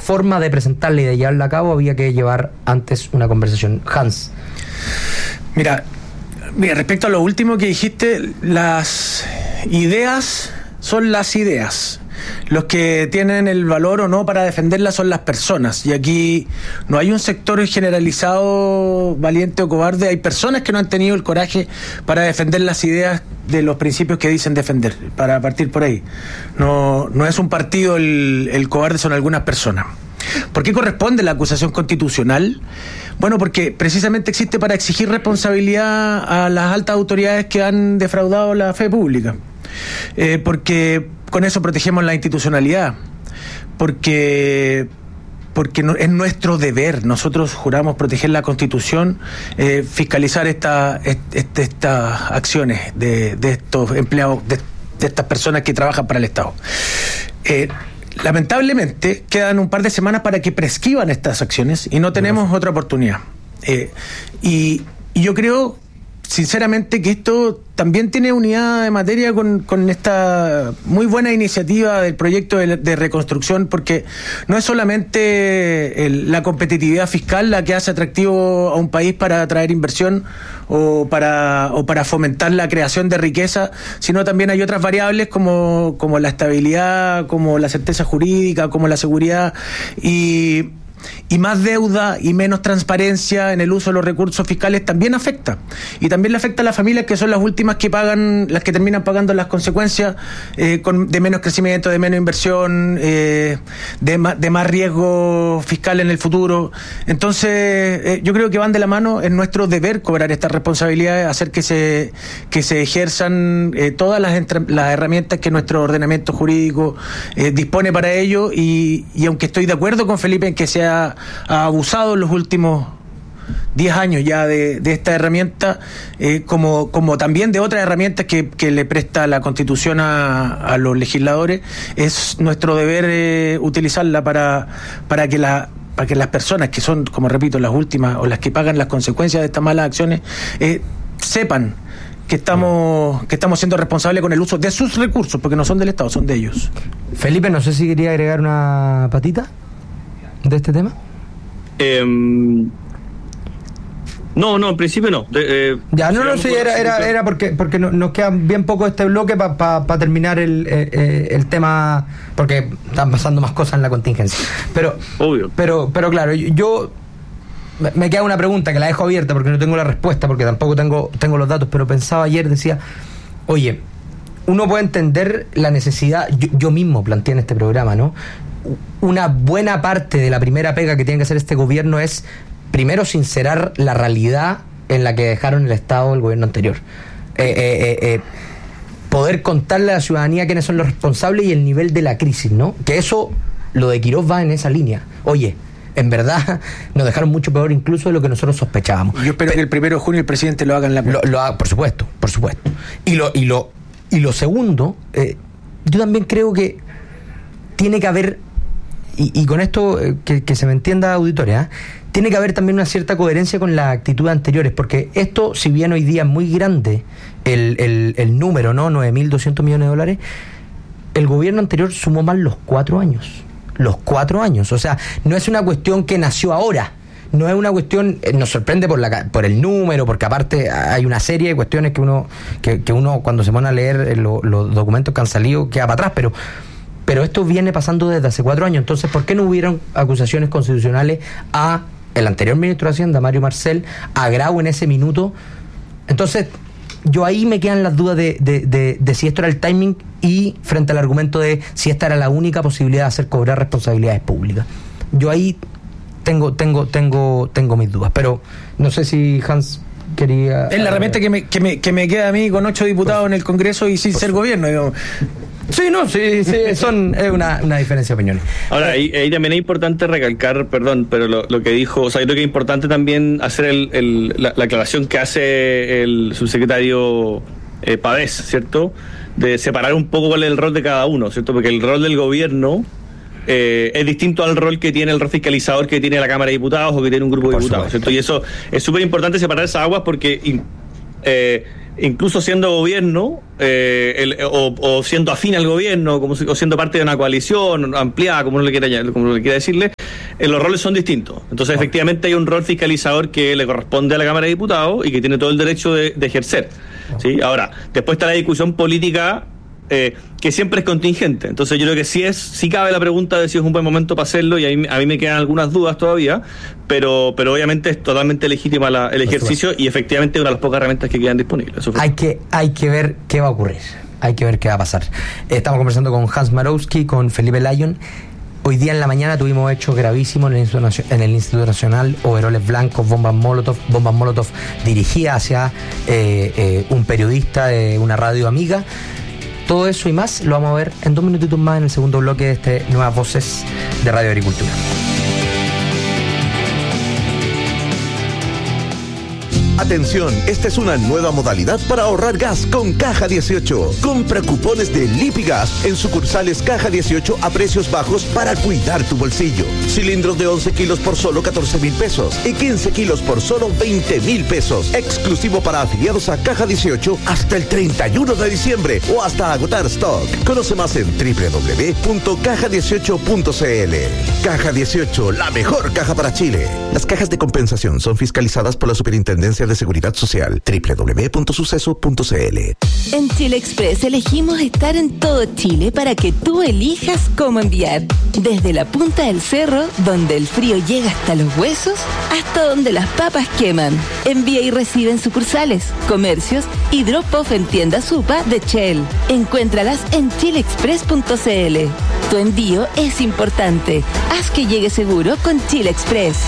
forma de presentarla y de llevarla a cabo había que llevar antes una conversación. Hans. Mira, respecto a lo último que dijiste, las ideas son las ideas. Los que tienen el valor o no para defenderlas son las personas. Y aquí no hay un sector generalizado valiente o cobarde. Hay personas que no han tenido el coraje para defender las ideas de los principios que dicen defender, para partir por ahí. No es un partido el cobarde, son algunas personas. ¿Por qué corresponde la acusación constitucional? Bueno, porque precisamente existe para exigir responsabilidad a las altas autoridades que han defraudado la fe pública. Porque con eso protegemos la institucionalidad, porque es nuestro deber. Nosotros juramos proteger la Constitución, fiscalizar estas acciones de estos empleados, de estas personas que trabajan para el Estado. Lamentablemente quedan un par de semanas para que prescriban estas acciones y no tenemos otra oportunidad. Y yo creo sinceramente que esto también tiene unidad de materia con esta muy buena iniciativa del proyecto de reconstrucción, porque no es solamente la competitividad fiscal la que hace atractivo a un país para atraer inversión o para fomentar la creación de riqueza, sino también hay otras variables como la estabilidad, como la certeza jurídica, como la seguridad, y más deuda y menos transparencia en el uso de los recursos fiscales también afecta. Y también le afecta a las familias, que son las últimas que pagan, las que terminan pagando las consecuencias de menos crecimiento, de menos inversión, de más riesgo fiscal en el futuro. Entonces, yo creo que van de la mano. Es nuestro deber cobrar estas responsabilidades, hacer que se ejerzan todas las herramientas que nuestro ordenamiento jurídico dispone para ello. Y aunque estoy de acuerdo con Felipe en que se ha abusado en los últimos 10 años ya de esta herramienta, como también de otras herramientas que le presta la Constitución a los legisladores, es nuestro deber utilizarla para que las personas que son, como repito, las últimas o las que pagan las consecuencias de estas malas acciones sepan que estamos siendo responsables con el uso de sus recursos, porque no son del Estado, son de ellos. Felipe, no sé si quería agregar una patita de este tema. No, en principio no. Sí, era porque nos queda bien poco este bloque para terminar el tema, porque están pasando más cosas en la contingencia. Pero, obvio. Pero claro, yo me queda una pregunta que la dejo abierta porque no tengo la respuesta, porque tampoco tengo los datos, pero pensaba ayer, decía, oye, uno puede entender la necesidad, yo mismo planteé en este programa, ¿no? Una buena parte de la primera pega que tiene que hacer este gobierno es, primero, sincerar la realidad en la que dejaron el Estado el gobierno anterior. Poder contarle a la ciudadanía quiénes son los responsables y el nivel de la crisis, ¿no? Que eso, lo de Quirós va en esa línea. Oye, en verdad nos dejaron mucho peor incluso de lo que nosotros sospechábamos. Yo espero que el 1 de junio el presidente lo haga en la prensa. Lo haga, por supuesto. Y lo segundo, yo también creo que tiene que haber, y con esto que se me entienda, auditoria, tiene que haber también una cierta coherencia con las actitudes anteriores, porque esto, si bien hoy día es muy grande el número, ¿no? 9.200 millones de dólares, el gobierno anterior sumó más los 4 años. O sea, no es una cuestión que nació ahora. No es una cuestión, nos sorprende por el número, porque aparte hay una serie de cuestiones que uno cuando se pone a leer los documentos que han salido queda para atrás, pero esto viene pasando desde hace 4 años. Entonces, ¿por qué no hubieron acusaciones constitucionales a el anterior ministro de Hacienda, Mario Marcel, a Grau en ese minuto? Entonces, yo ahí me quedan las dudas de si esto era el timing y frente al argumento de si esta era la única posibilidad de hacer cobrar responsabilidades públicas. Yo ahí tengo mis dudas, pero no sé si Hans quería... Es la herramienta que me queda a mí con 8 diputados en el Congreso y sin ser gobierno, digamos. Sí, es una diferencia de opiniones. Ahora, ahí también es importante recalcar, perdón, pero lo que dijo, o sea, yo creo que es importante también hacer la aclaración que hace el subsecretario Pavés, ¿cierto? De separar un poco cuál es el rol de cada uno, ¿cierto? Porque el rol del gobierno es distinto al rol que tiene el rol fiscalizador que tiene la Cámara de Diputados o que tiene un grupo de diputados, ¿cierto? Y eso es súper importante, separar esas aguas, porque incluso siendo gobierno o siendo afín al gobierno, o siendo parte de una coalición ampliada, como uno le quiera decirle, los roles son distintos. Entonces, efectivamente, hay un rol fiscalizador que le corresponde a la Cámara de Diputados y que tiene todo el derecho de ejercer. ¿Sí? Ahora, después está la discusión política, que siempre es contingente. Entonces yo creo que sí cabe la pregunta de si es un buen momento para hacerlo, y a mí me quedan algunas dudas todavía, pero obviamente es totalmente legítima el ejercicio, y efectivamente es una de las pocas herramientas que quedan disponibles. Hay que ver qué va a ocurrir, hay que ver qué va a pasar. Estamos conversando con Hans Marowski, con Felipe Lyon. Hoy día en la mañana tuvimos hechos gravísimos en el Instituto Nacional, overoles blancos, bombas molotov dirigidas hacia un periodista de una radio amiga. Todo eso y más lo vamos a ver en 2 minutitos más en el segundo bloque de este Nuevas Voces de Radio Agricultura. Atención, esta es una nueva modalidad para ahorrar gas con Caja 18. Compra cupones de Lipigas en sucursales Caja 18 a precios bajos para cuidar tu bolsillo. Cilindros de 11 kilos por solo 14,000 pesos y 15 kilos por solo 20,000 pesos. Exclusivo para afiliados a Caja 18 hasta el 31 de diciembre o hasta agotar stock. Conoce más en www.caja18.cl. Caja 18, la mejor caja para Chile. Las cajas de compensación son fiscalizadas por la Superintendencia de Seguridad Social. www.suceso.cl. En Chile Express elegimos estar en todo Chile para que tú elijas cómo enviar. Desde la punta del cerro, donde el frío llega hasta los huesos, hasta donde las papas queman. Envía y recibe en sucursales, comercios y drop-off en tiendas Supa de Shell. Encuéntralas en chileexpress.cl. Tu envío es importante. Haz que llegue seguro con Chile Express.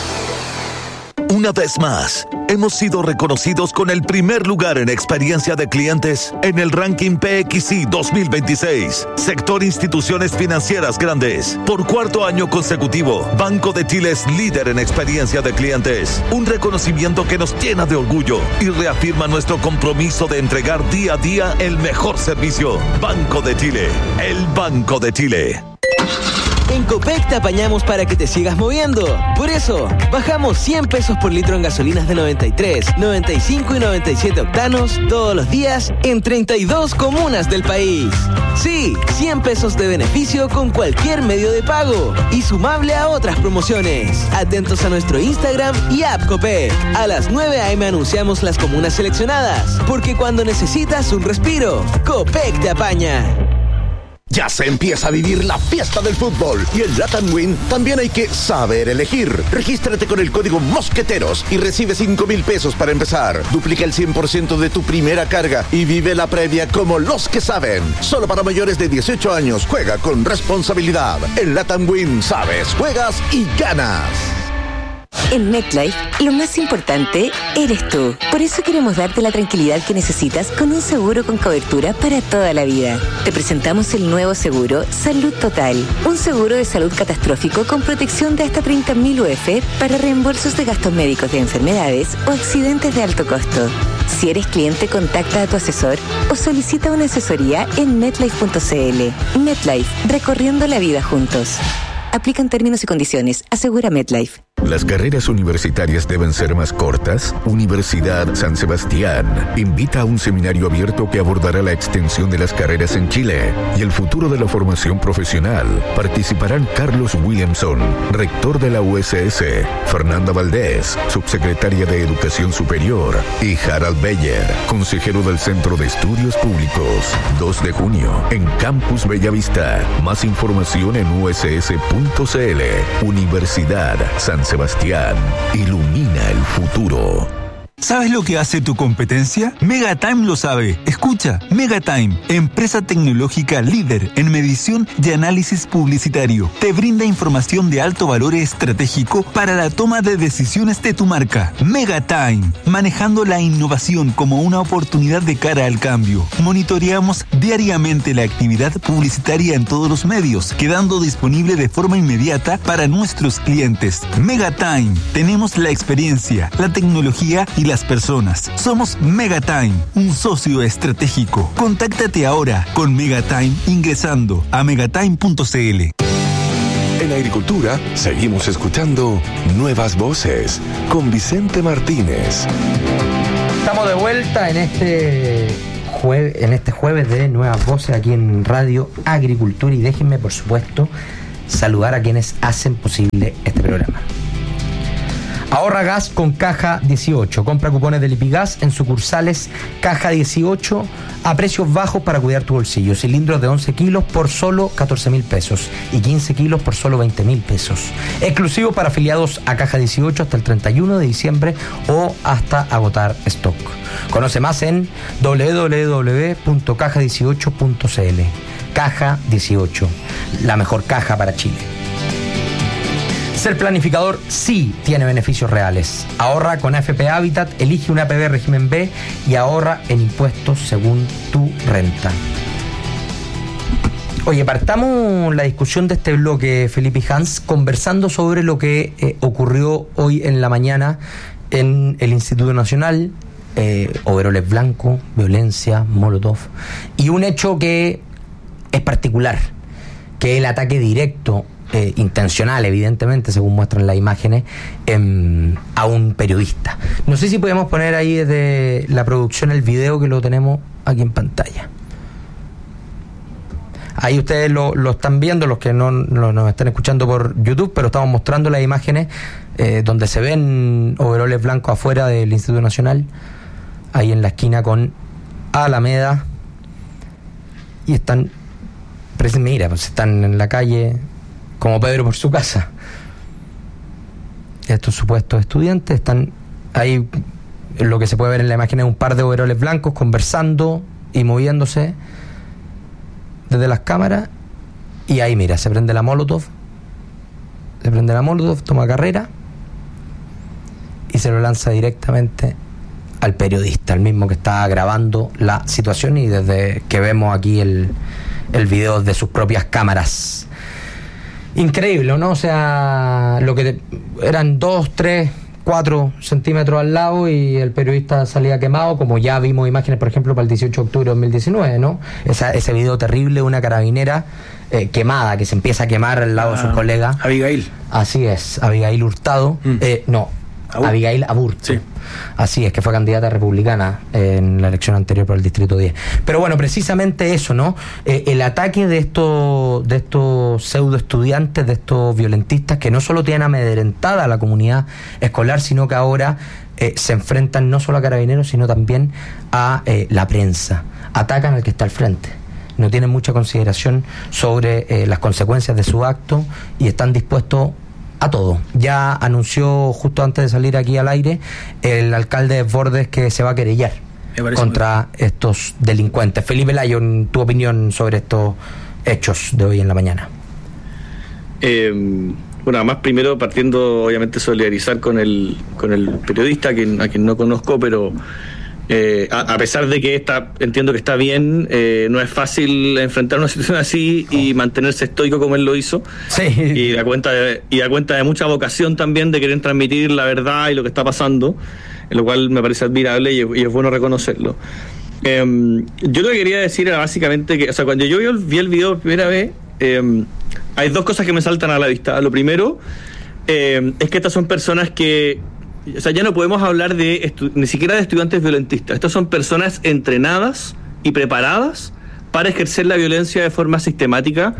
Una vez más, hemos sido reconocidos con el primer lugar en experiencia de clientes en el ranking PXI 2026. Sector Instituciones Financieras Grandes. Por 4º año consecutivo, Banco de Chile es líder en experiencia de clientes. Un reconocimiento que nos llena de orgullo y reafirma nuestro compromiso de entregar día a día el mejor servicio. Banco de Chile, el Banco de Chile. En Copec te apañamos para que te sigas moviendo. Por eso, bajamos 100 pesos por litro en gasolinas de 93, 95 y 97 octanos todos los días en 32 comunas del país. Sí, 100 pesos de beneficio con cualquier medio de pago y sumable a otras promociones. Atentos a nuestro Instagram y app Copec. A las 9 a.m. anunciamos las comunas seleccionadas, porque cuando necesitas un respiro, Copec te apaña. Ya se empieza a vivir la fiesta del fútbol y en Latam Win también hay que saber elegir. Regístrate con el código Mosqueteros y recibe 5,000 pesos para empezar. Duplica el 100% de tu primera carga y vive la previa como los que saben. Solo para mayores de 18 años. Juega con responsabilidad. En Latam Win sabes, juegas y ganas. En MetLife, lo más importante eres tú. Por eso queremos darte la tranquilidad que necesitas con un seguro con cobertura para toda la vida. Te presentamos el nuevo seguro Salud Total. Un seguro de salud catastrófico con protección de hasta 30.000 UF para reembolsos de gastos médicos de enfermedades o accidentes de alto costo. Si eres cliente, contacta a tu asesor o solicita una asesoría en MetLife.cl. MetLife, recorriendo la vida juntos. Aplican términos y condiciones. Asegura MetLife. ¿Las carreras universitarias deben ser más cortas? Universidad San Sebastián invita a un seminario abierto que abordará la extensión de las carreras en Chile y el futuro de la formación profesional. Participarán Carlos Williamson, rector de la USS, Fernanda Valdés, subsecretaria de Educación Superior, y Harald Beyer, consejero del Centro de Estudios Públicos. 2 de junio, en Campus Bellavista. Más información en uss.cl. Universidad San Sebastián, ilumina el futuro. ¿Sabes lo que hace tu competencia? Megatime lo sabe. Escucha, Megatime, empresa tecnológica líder en medición y análisis publicitario. Te brinda información de alto valor estratégico para la toma de decisiones de tu marca. Megatime, manejando la innovación como una oportunidad de cara al cambio. Monitoreamos diariamente la actividad publicitaria en todos los medios, quedando disponible de forma inmediata para nuestros clientes. Megatime, tenemos la experiencia, la tecnología y las personas. Somos Megatime, un socio estratégico. Contáctate ahora con Megatime ingresando a megatime.cl. En Agricultura seguimos escuchando Nuevas Voces con Vicente Martínez. Estamos de vuelta en este jueves de Nuevas Voces aquí en Radio Agricultura, y déjenme por supuesto saludar a quienes hacen posible este programa. Ahorra gas con Caja 18. Compra cupones de Lipigas en sucursales Caja 18 a precios bajos para cuidar tu bolsillo. Cilindros de 11 kilos por solo 14.000 pesos y 15 kilos por solo 20.000 pesos. Exclusivo para afiliados a Caja 18 hasta el 31 de diciembre o hasta agotar stock. Conoce más en www.caja18.cl. Caja 18, la mejor caja para Chile. Ser planificador sí tiene beneficios reales. Ahorra con AFP Habitat, elige una APB régimen B y ahorra en impuestos según tu renta. Oye, partamos la discusión de este bloque, Felipe y Hans, conversando sobre lo que ocurrió hoy en la mañana en el Instituto Nacional, overoles blancos, violencia, molotov, y un hecho que es particular, que es el ataque directo, intencional, evidentemente, según muestran las imágenes, a un periodista. No sé si podemos poner ahí desde la producción el video, que lo tenemos aquí en pantalla. Ahí ustedes lo están viendo, los que no nos están escuchando por YouTube, pero estamos mostrando las imágenes donde se ven overoles blancos afuera del Instituto Nacional, ahí en la esquina con Alameda, y están, mira, pues están en la calle como Pedro por su casa. Estos supuestos estudiantes están ahí. Lo que se puede ver en la imagen es un par de overoles blancos conversando y moviéndose desde las cámaras. Y ahí, mira, se prende la molotov, toma carrera y se lo lanza directamente al periodista, el mismo que está grabando la situación, y desde que vemos aquí el video de sus propias cámaras. Increíble, ¿no? O sea, lo que eran 2, 3, 4 centímetros al lado y el periodista salía quemado, como ya vimos imágenes, por ejemplo, para el 18 de octubre de 2019, ¿no? Ese video terrible, una carabinera quemada, que se empieza a quemar al lado de sus colegas. Abigail. Así es, Abigail Hurtado. Abigail Aburto. Sí. Así es, que fue candidata republicana en la elección anterior por el Distrito 10. Pero bueno, precisamente eso, ¿no? El ataque de estos pseudo estudiantes, de estos violentistas, que no solo tienen amedrentada a la comunidad escolar, sino que ahora se enfrentan no solo a carabineros, sino también a la prensa. Atacan al que está al frente. No tienen mucha consideración sobre las consecuencias de su acto y están dispuestos a todo. Ya anunció justo antes de salir aquí al aire el alcalde de Bordes que se va a querellar contra estos delincuentes. Felipe Lyon, tu opinión sobre estos hechos de hoy en la mañana. Bueno, además, primero partiendo, obviamente, solidarizar con el periodista, a quien no conozco, pero a pesar de que entiendo que está bien, no es fácil enfrentar una situación así y mantenerse estoico como él lo hizo. Sí. Y da cuenta de mucha vocación también de querer transmitir la verdad y lo que está pasando, en lo cual me parece admirable y es bueno reconocerlo. Yo lo que quería decir era básicamente que, o sea, cuando yo vi el video por primera vez, hay dos cosas que me saltan a la vista. Lo primero es que estas son personas que, o sea, ya no podemos hablar ni siquiera de estudiantes violentistas. Estas son personas entrenadas y preparadas para ejercer la violencia de forma sistemática,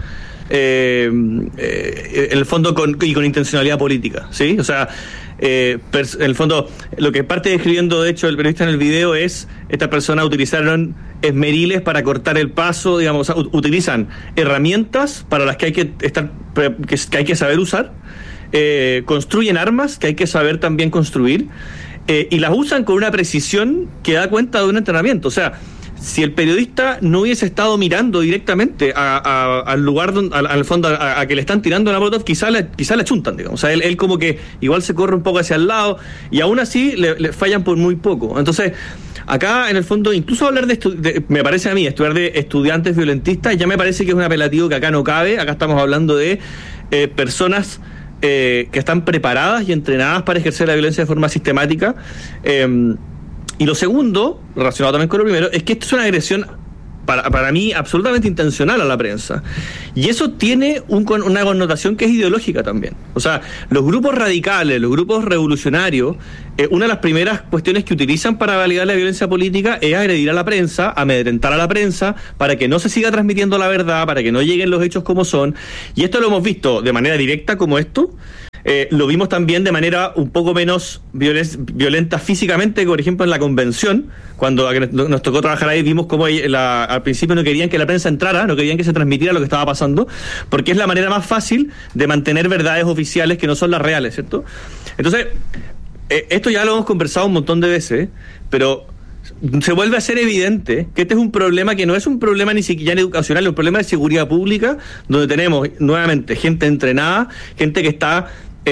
en el fondo con intencionalidad política, ¿sí? O sea, en el fondo, lo que parte describiendo, de hecho, el periodista en el video es: estas personas utilizaron esmeriles para cortar el paso, digamos, o sea, utilizan herramientas para las que hay que saber usar. Construyen armas que hay que saber también construir, y las usan con una precisión que da cuenta de un entrenamiento. O sea, si el periodista no hubiese estado mirando directamente al lugar donde, al fondo, a que le están tirando la molotov, quizá le chuntan, digamos. O sea, él como que igual se corre un poco hacia el lado y aún así le fallan por muy poco. Entonces, acá en el fondo, incluso hablar me parece a mí, estudiar de estudiantes violentistas, ya me parece que es un apelativo que acá no cabe. Acá estamos hablando de personas que están preparadas y entrenadas para ejercer la violencia de forma sistemática. Y lo segundo, relacionado también con lo primero, es que esto es una agresión para mí absolutamente intencional a la prensa. Y eso tiene una connotación que es ideológica también. O sea, los grupos radicales, los grupos revolucionarios, una de las primeras cuestiones que utilizan para validar la violencia política es agredir a la prensa, amedrentar a la prensa, para que no se siga transmitiendo la verdad, para que no lleguen los hechos como son. Y esto lo hemos visto de manera directa como esto. Lo vimos también de manera un poco menos violenta físicamente, por ejemplo en la convención, cuando nos tocó trabajar ahí, vimos cómo al principio no querían que la prensa entrara, no querían que se transmitiera lo que estaba pasando, porque es la manera más fácil de mantener verdades oficiales que no son las reales, ¿cierto? Entonces, esto ya lo hemos conversado un montón de veces, pero se vuelve a ser evidente que este es un problema que no es un problema ni siquiera educacional, es un problema de seguridad pública, donde tenemos nuevamente gente entrenada, gente que está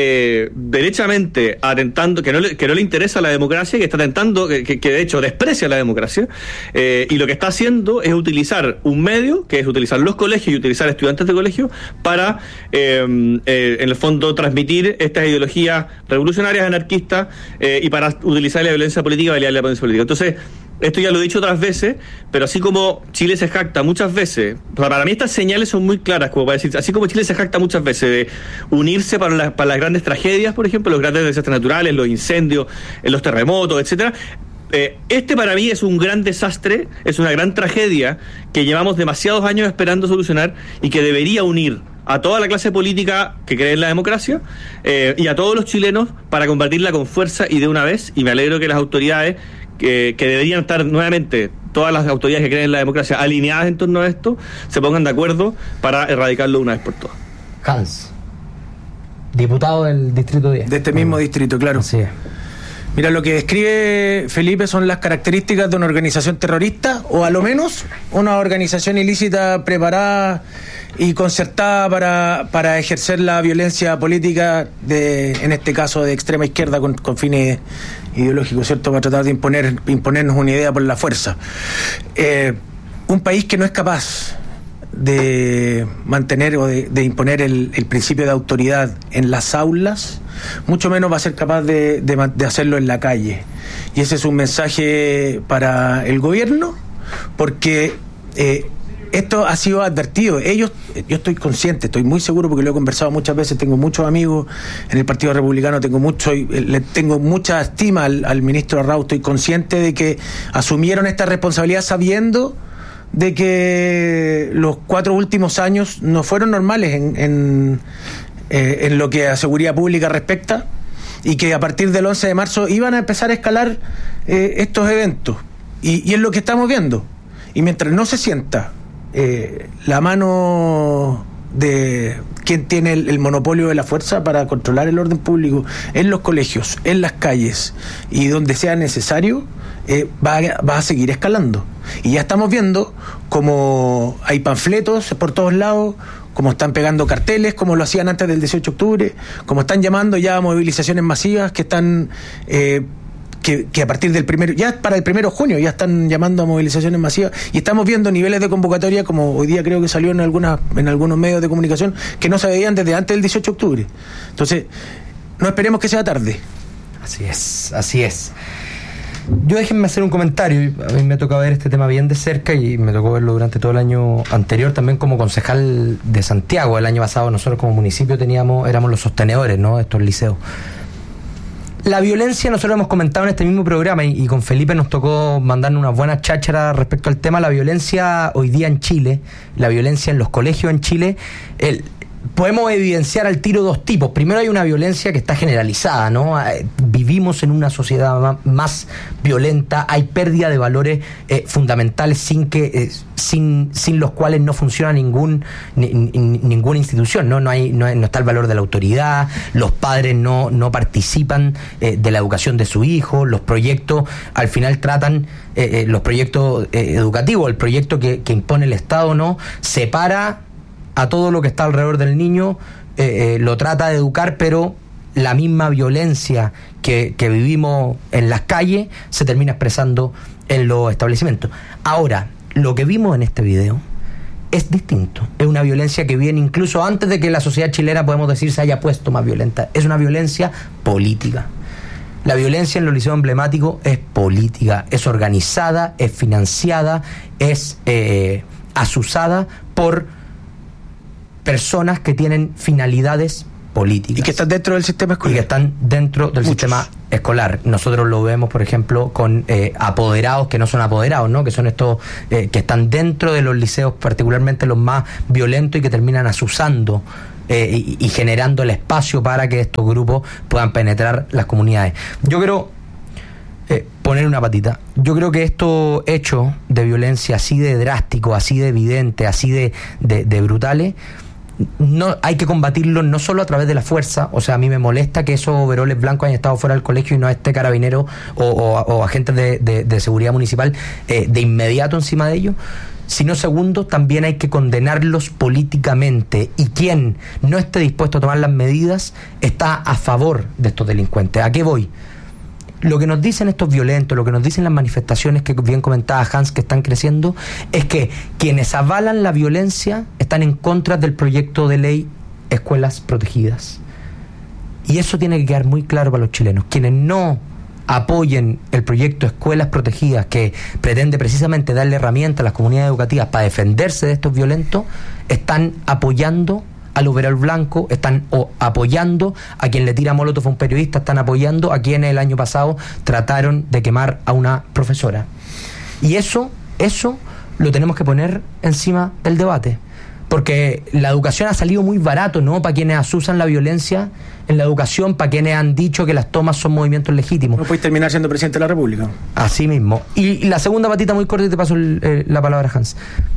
derechamente atentando, que no le interesa la democracia, que está atentando, que de hecho desprecia la democracia, y lo que está haciendo es utilizar un medio, que es utilizar los colegios y utilizar estudiantes de colegio para en el fondo transmitir estas ideologías revolucionarias, anarquistas, y para utilizar la violencia política y validar la violencia política. Entonces, esto ya lo he dicho otras veces, pero así como Chile se jacta muchas veces, para mí estas señales son muy claras, como para decir, así como Chile se jacta muchas veces de unirse para las grandes tragedias, por ejemplo, los grandes desastres naturales, los incendios, los terremotos, etcétera. Este para mí es un gran desastre, es una gran tragedia que llevamos demasiados años esperando solucionar y que debería unir a toda la clase política que cree en la democracia y a todos los chilenos para combatirla con fuerza y de una vez. Y me alegro que las autoridades que deberían estar nuevamente, todas las autoridades que creen en la democracia alineadas en torno a esto, se pongan de acuerdo para erradicarlo de una vez por todas. Hans, diputado del Distrito 10. De este mismo distrito, claro. Así es. Mira, lo que describe Felipe son las características de una organización terrorista, o a lo menos una organización ilícita preparada y concertada para ejercer la violencia política, en este caso de extrema izquierda, con fines ideológicos, ¿cierto?, para tratar de imponernos una idea por la fuerza. Un país que no es capaz de mantener o de imponer el principio de autoridad en las aulas, mucho menos va a ser capaz de hacerlo en la calle. Y ese es un mensaje para el gobierno, porque esto ha sido advertido. Yo estoy consciente, estoy muy seguro, porque lo he conversado muchas veces, tengo muchos amigos en el Partido Republicano, le tengo mucha estima al ministro Arrau, estoy consciente de que asumieron esta responsabilidad sabiendo de que los 4 últimos años no fueron normales en lo que a seguridad pública respecta, y que a partir del 11 de marzo iban a empezar a escalar estos eventos, y es lo que estamos viendo. Y mientras no se sienta la mano de quien tiene el monopolio de la fuerza para controlar el orden público en los colegios, en las calles y donde sea necesario, va a seguir escalando. Y ya estamos viendo como hay panfletos por todos lados, como están pegando carteles, como lo hacían antes del 18 de octubre, como están llamando ya a movilizaciones masivas que están que a partir del ya para el 1 de junio ya están llamando a movilizaciones masivas, y estamos viendo niveles de convocatoria, como hoy día creo que salió en algunos medios de comunicación, que no se veían desde antes del 18 de octubre. Entonces, no esperemos que sea tarde. Así es. Yo déjenme hacer un comentario. A mí me ha tocado ver este tema bien de cerca, y me tocó verlo durante todo el año anterior, también como concejal de Santiago. El año pasado nosotros como municipio éramos los sostenedores, ¿no?, de estos liceos. La violencia, nosotros hemos comentado en este mismo programa, y con Felipe nos tocó mandarnos unas buenas chácharas respecto al tema. La violencia hoy día en Chile, la violencia en los colegios en Chile, podemos evidenciar al tiro 2 tipos. Primero, hay una violencia que está generalizada, ¿no? Vivimos en una sociedad más violenta, hay pérdida de valores fundamentales sin los cuales no funciona ninguna institución, ¿no? No está el valor de la autoridad, los padres no participan de la educación de su hijo, los proyectos al final tratan, los proyectos educativos, el proyecto que impone el Estado, ¿no?, separa a todo lo que está alrededor del niño, lo trata de educar, pero la misma violencia que vivimos en las calles se termina expresando en los establecimientos. Ahora, lo que vimos en este video es distinto. Es una violencia que viene incluso antes de que la sociedad chilena, podemos decir, se haya puesto más violenta. Es una violencia política. La violencia en los liceos emblemáticos es política, es organizada, es financiada, es azuzada por personas que tienen finalidades políticas. Y que están dentro del sistema escolar. Y que están dentro del sistema escolar. Nosotros lo vemos, por ejemplo, con apoderados que no son apoderados, ¿no? Que son estos que están dentro de los liceos, particularmente los más violentos, y que terminan azuzando y generando el espacio para que estos grupos puedan penetrar las comunidades. Yo quiero poner una patita. Yo creo que estos hechos de violencia así de drásticos, así de evidentes, así de brutales, no hay que combatirlo no solo a través de la fuerza. O sea, a mí me molesta que esos overoles blancos hayan estado fuera del colegio y no esté carabinero o agentes de seguridad municipal de inmediato encima de ellos, sino segundo, también hay que condenarlos políticamente, y quien no esté dispuesto a tomar las medidas está a favor de estos delincuentes. ¿A qué voy? Lo que nos dicen estos violentos, lo que nos dicen las manifestaciones que bien comentaba Hans, que están creciendo, es que quienes avalan la violencia están en contra del proyecto de ley Escuelas Protegidas. Y eso tiene que quedar muy claro para los chilenos. Quienes no apoyen el proyecto Escuelas Protegidas, que pretende precisamente darle herramientas a las comunidades educativas para defenderse de estos violentos, están apoyando al overol blanco, están apoyando a quien le tira molotov a un periodista, están apoyando a quienes el año pasado trataron de quemar a una profesora. Y eso lo tenemos que poner encima del debate, porque la educación ha salido muy barato, ¿no? Para quienes asusan la violencia en la educación, para quienes han dicho que las tomas son movimientos legítimos. No puedes terminar siendo presidente de la República. Así mismo. Y la segunda patita muy corta, y te paso la palabra, Hans.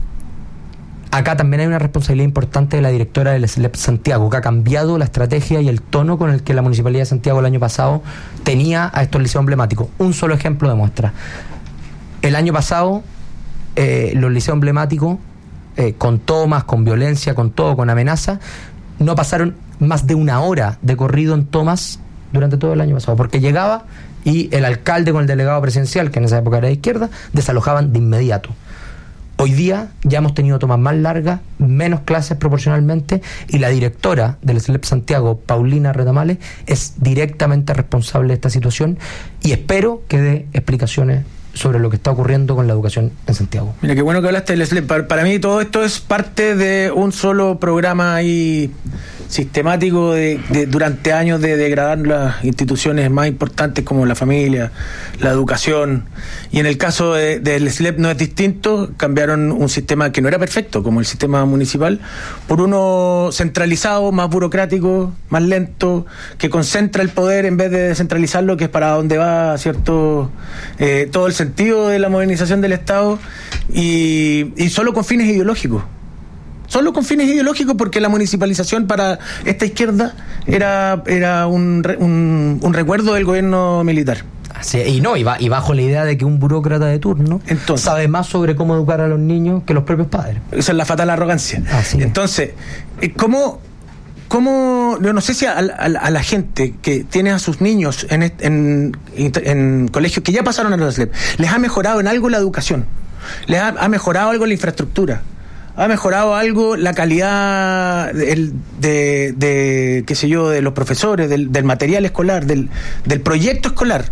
Acá también hay una responsabilidad importante de la directora del SLEP Santiago, que ha cambiado la estrategia y el tono con el que la Municipalidad de Santiago el año pasado tenía a estos liceos emblemáticos. Un solo ejemplo de muestra. El año pasado, los liceos emblemáticos, con tomas, con violencia, con todo, con amenaza, no pasaron más de una hora de corrido en tomas durante todo el año pasado, porque llegaba y el alcalde con el delegado presidencial, que en esa época era de izquierda, desalojaban de inmediato. Hoy día ya hemos tenido tomas más largas, menos clases proporcionalmente, y la directora del SLEP Santiago, Paulina Retamales, es directamente responsable de esta situación, y espero que dé explicaciones sobre lo que está ocurriendo con la educación en Santiago. Mira, qué bueno que hablaste del SLEP. Para mí todo esto es parte de un solo programa ahí sistemático durante años de degradar las instituciones más importantes como la familia, la educación. Y en el caso del SLEP no es distinto. Cambiaron un sistema que no era perfecto, como el sistema municipal, por uno centralizado, más burocrático, más lento, que concentra el poder en vez de descentralizarlo, que es para donde va, ¿cierto? Todo el sentido de la modernización del Estado, y solo con fines ideológicos. Solo con fines ideológicos, porque la municipalización para esta izquierda era un recuerdo del gobierno militar. Sí, y bajo la idea de que un burócrata de turno sabe más sobre cómo educar a los niños que los propios padres. Esa es la fatal arrogancia. Entonces, ¿cómo yo no sé si a la gente que tiene a sus niños en colegios que ya pasaron a los SLEP, les ha mejorado en algo la educación? ¿Les ha mejorado algo la infraestructura? ¿Ha mejorado algo la calidad de qué sé yo, de los profesores, del material escolar, del proyecto escolar?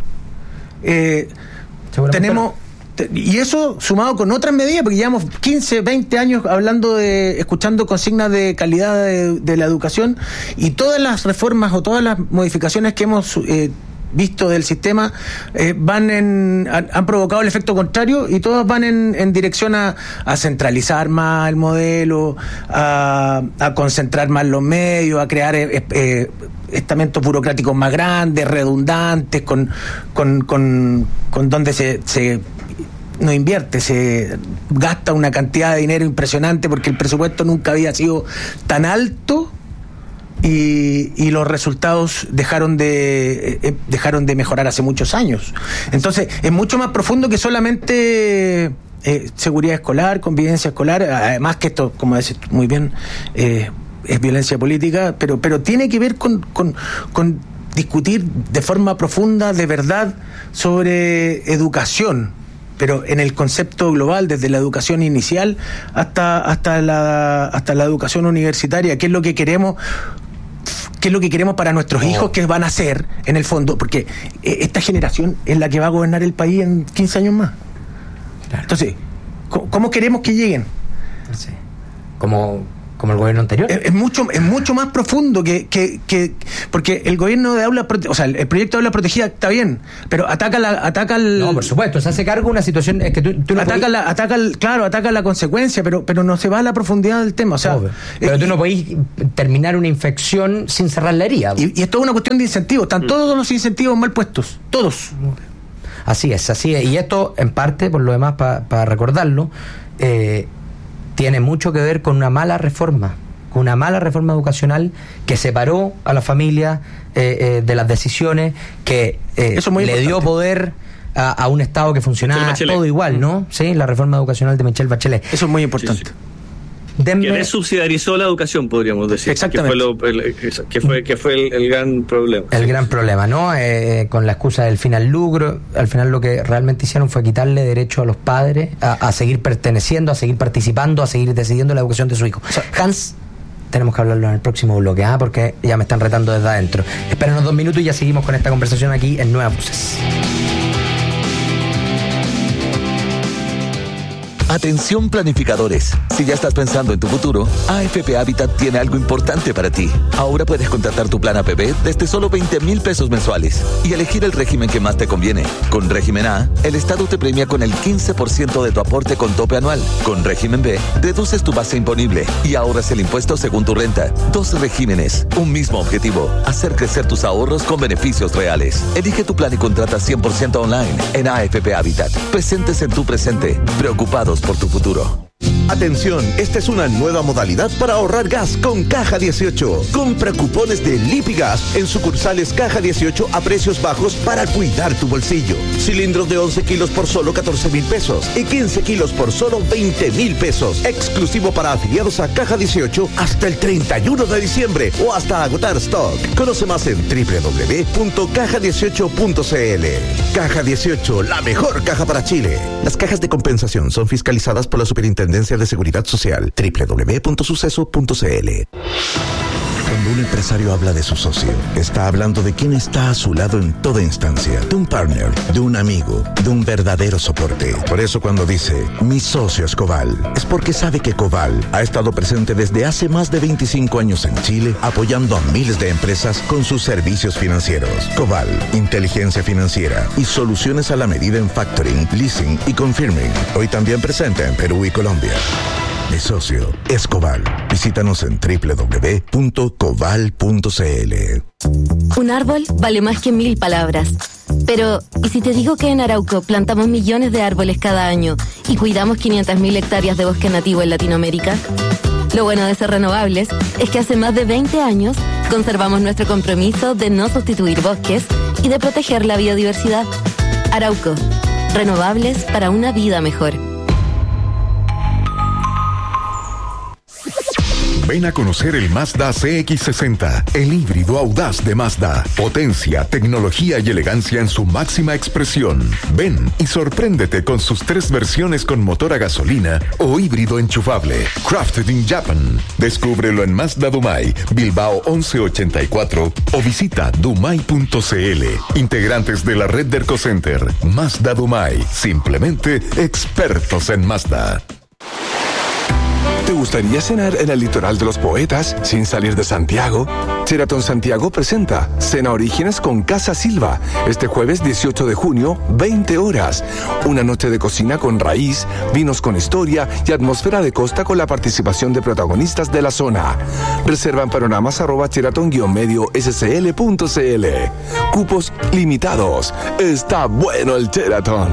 Tenemos, y eso sumado con otras medidas, porque llevamos 15, 20 años escuchando consignas de calidad de la educación, y todas las reformas o todas las modificaciones que hemos visto del sistema han provocado el efecto contrario, y todas van en dirección a centralizar más el modelo, a concentrar más los medios, a crear estamentos burocráticos más grandes, redundantes, con donde se no invierte, se gasta una cantidad de dinero impresionante, porque el presupuesto nunca había sido tan alto. Y los resultados dejaron de mejorar hace muchos años. Entonces es mucho más profundo que solamente seguridad escolar, convivencia escolar. Además que esto, como decís muy bien, es violencia política, pero tiene que ver con discutir de forma profunda, de verdad, sobre educación, pero en el concepto global, desde la educación inicial hasta la educación universitaria. ¿Qué es lo que queremos? qué es lo que queremos para nuestros hijos, qué van a hacer en el fondo, porque esta generación es la que va a gobernar el país en 15 años más. Claro. Entonces, ¿cómo queremos que lleguen? Sí. Como el gobierno anterior. Es mucho más profundo que porque el gobierno de aula, o sea, el proyecto de aula protegida está bien, pero ataca el... No, por supuesto, se hace cargo de una situación, es que tú no ataca la consecuencia, pero no se va a la profundidad del tema, o sea, pero tú no podés terminar una infección sin cerrar la herida. Y es toda una cuestión de incentivos, están todos los incentivos mal puestos, todos. Así es, y esto en parte, por lo demás, para recordarlo, tiene mucho que ver con una mala reforma educacional que separó a la familia de las decisiones, que le dio poder a un Estado que funcionaba todo igual, ¿no? Sí, la reforma educacional de Michelle Bachelet. Eso es muy importante. Sí. Que desubsidiarizó la educación, podríamos decir. Exactamente. Que fue el gran problema. El gran problema, ¿no? Con la excusa del fin al lucro. Al final lo que realmente hicieron fue quitarle derecho a los padres a seguir perteneciendo, a seguir participando, a seguir decidiendo la educación de su hijo. Hans, tenemos que hablarlo en el próximo bloque, porque ya me están retando desde adentro. Espéranos 2 minutos y ya seguimos con esta conversación aquí en Nuevas Voces. Atención planificadores, si ya estás pensando en tu futuro, AFP Habitat tiene algo importante para ti. Ahora puedes contratar tu plan APB desde solo 20,000 pesos mensuales y elegir el régimen que más te conviene. Con régimen A, el Estado te premia con el 15% de tu aporte con tope anual. Con régimen B, reduces tu base imponible y ahorras el impuesto según tu renta. 2 regímenes, un mismo objetivo, hacer crecer tus ahorros con beneficios reales. Elige tu plan y contrata 100% online en AFP Habitat. Presentes en tu presente, preocupados por tu futuro. Atención, esta es una nueva modalidad para ahorrar gas con Caja 18. Compra cupones de Lipigas en sucursales Caja 18 a precios bajos para cuidar tu bolsillo. Cilindros de 11 kilos por solo 14,000 pesos y 15 kilos por solo 20,000 pesos. Exclusivo para afiliados a Caja 18 hasta el 31 de diciembre o hasta agotar stock. Conoce más en www.caja18.cl. Caja 18, la mejor caja para Chile. Las cajas de compensación son fiscalizadas por la Superintendencia de Seguridad Social. www.suceso.cl. Cuando un empresario habla de su socio, está hablando de quien está a su lado en toda instancia, de un partner, de un amigo, de un verdadero soporte. Por eso cuando dice, mi socio es Coval, es porque sabe que Coval ha estado presente desde hace más de 25 años en Chile, apoyando a miles de empresas con sus servicios financieros. Coval, inteligencia financiera y soluciones a la medida en factoring, leasing y confirming. Hoy también presente en Perú y Colombia. Mi socio es Coval. Visítanos en www.coval.cl. Un árbol vale más que 1000 palabras. Pero, ¿y si te digo que en Arauco plantamos millones de árboles cada año y cuidamos 500.000 hectáreas de bosque nativo en Latinoamérica? Lo bueno de ser renovables es que hace más de 20 años conservamos nuestro compromiso de no sustituir bosques y de proteger la biodiversidad. Arauco, renovables para una vida mejor. Ven a conocer el Mazda CX-60, el híbrido audaz de Mazda. Potencia, tecnología y elegancia en su máxima expresión. Ven y sorpréndete con sus 3 versiones con motor a gasolina o híbrido enchufable. Crafted in Japan. Descúbrelo en Mazda Dumai, Bilbao 1184 o visita dumai.cl. Integrantes de la red de Ercocenter. Mazda Dumai. Simplemente expertos en Mazda. ¿Te gustaría cenar en el litoral de los poetas sin salir de Santiago? Sheraton Santiago presenta Cena Orígenes con Casa Silva, este jueves 18 de junio, 20 horas. Una noche de cocina con raíz, vinos con historia y atmósfera de costa con la participación de protagonistas de la zona. Reserva en panoramas @sheraton-scl.cl. Cupos limitados. Está bueno el Sheraton.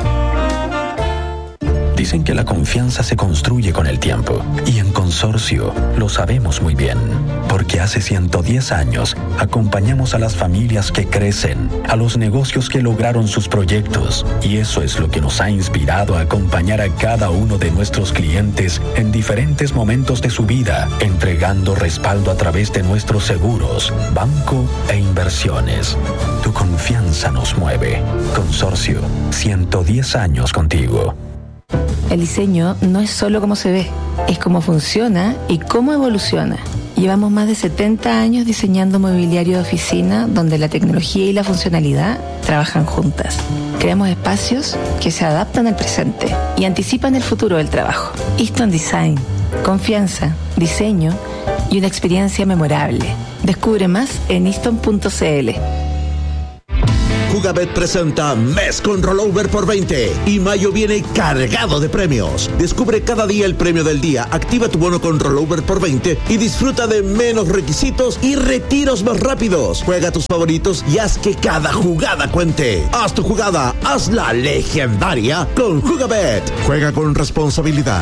Dicen que la confianza se construye con el tiempo y en Consorcio lo sabemos muy bien, porque hace 110 años acompañamos a las familias que crecen, a los negocios que lograron sus proyectos y eso es lo que nos ha inspirado a acompañar a cada uno de nuestros clientes en diferentes momentos de su vida, entregando respaldo a través de nuestros seguros, banco e inversiones. Tu confianza nos mueve. Consorcio, 110 años contigo. El diseño no es solo cómo se ve, es cómo funciona y cómo evoluciona. Llevamos más de 70 años diseñando mobiliario de oficina donde la tecnología y la funcionalidad trabajan juntas. Creamos espacios que se adaptan al presente y anticipan el futuro del trabajo. Easton Design, confianza, diseño y una experiencia memorable. Descubre más en easton.cl. Jugabet presenta Mes con Rollover por 20 y mayo viene cargado de premios. Descubre cada día el premio del día, activa tu bono con Rollover por 20 y disfruta de menos requisitos y retiros más rápidos. Juega tus favoritos y haz que cada jugada cuente. Haz tu jugada, hazla legendaria con Jugabet. Juega con responsabilidad.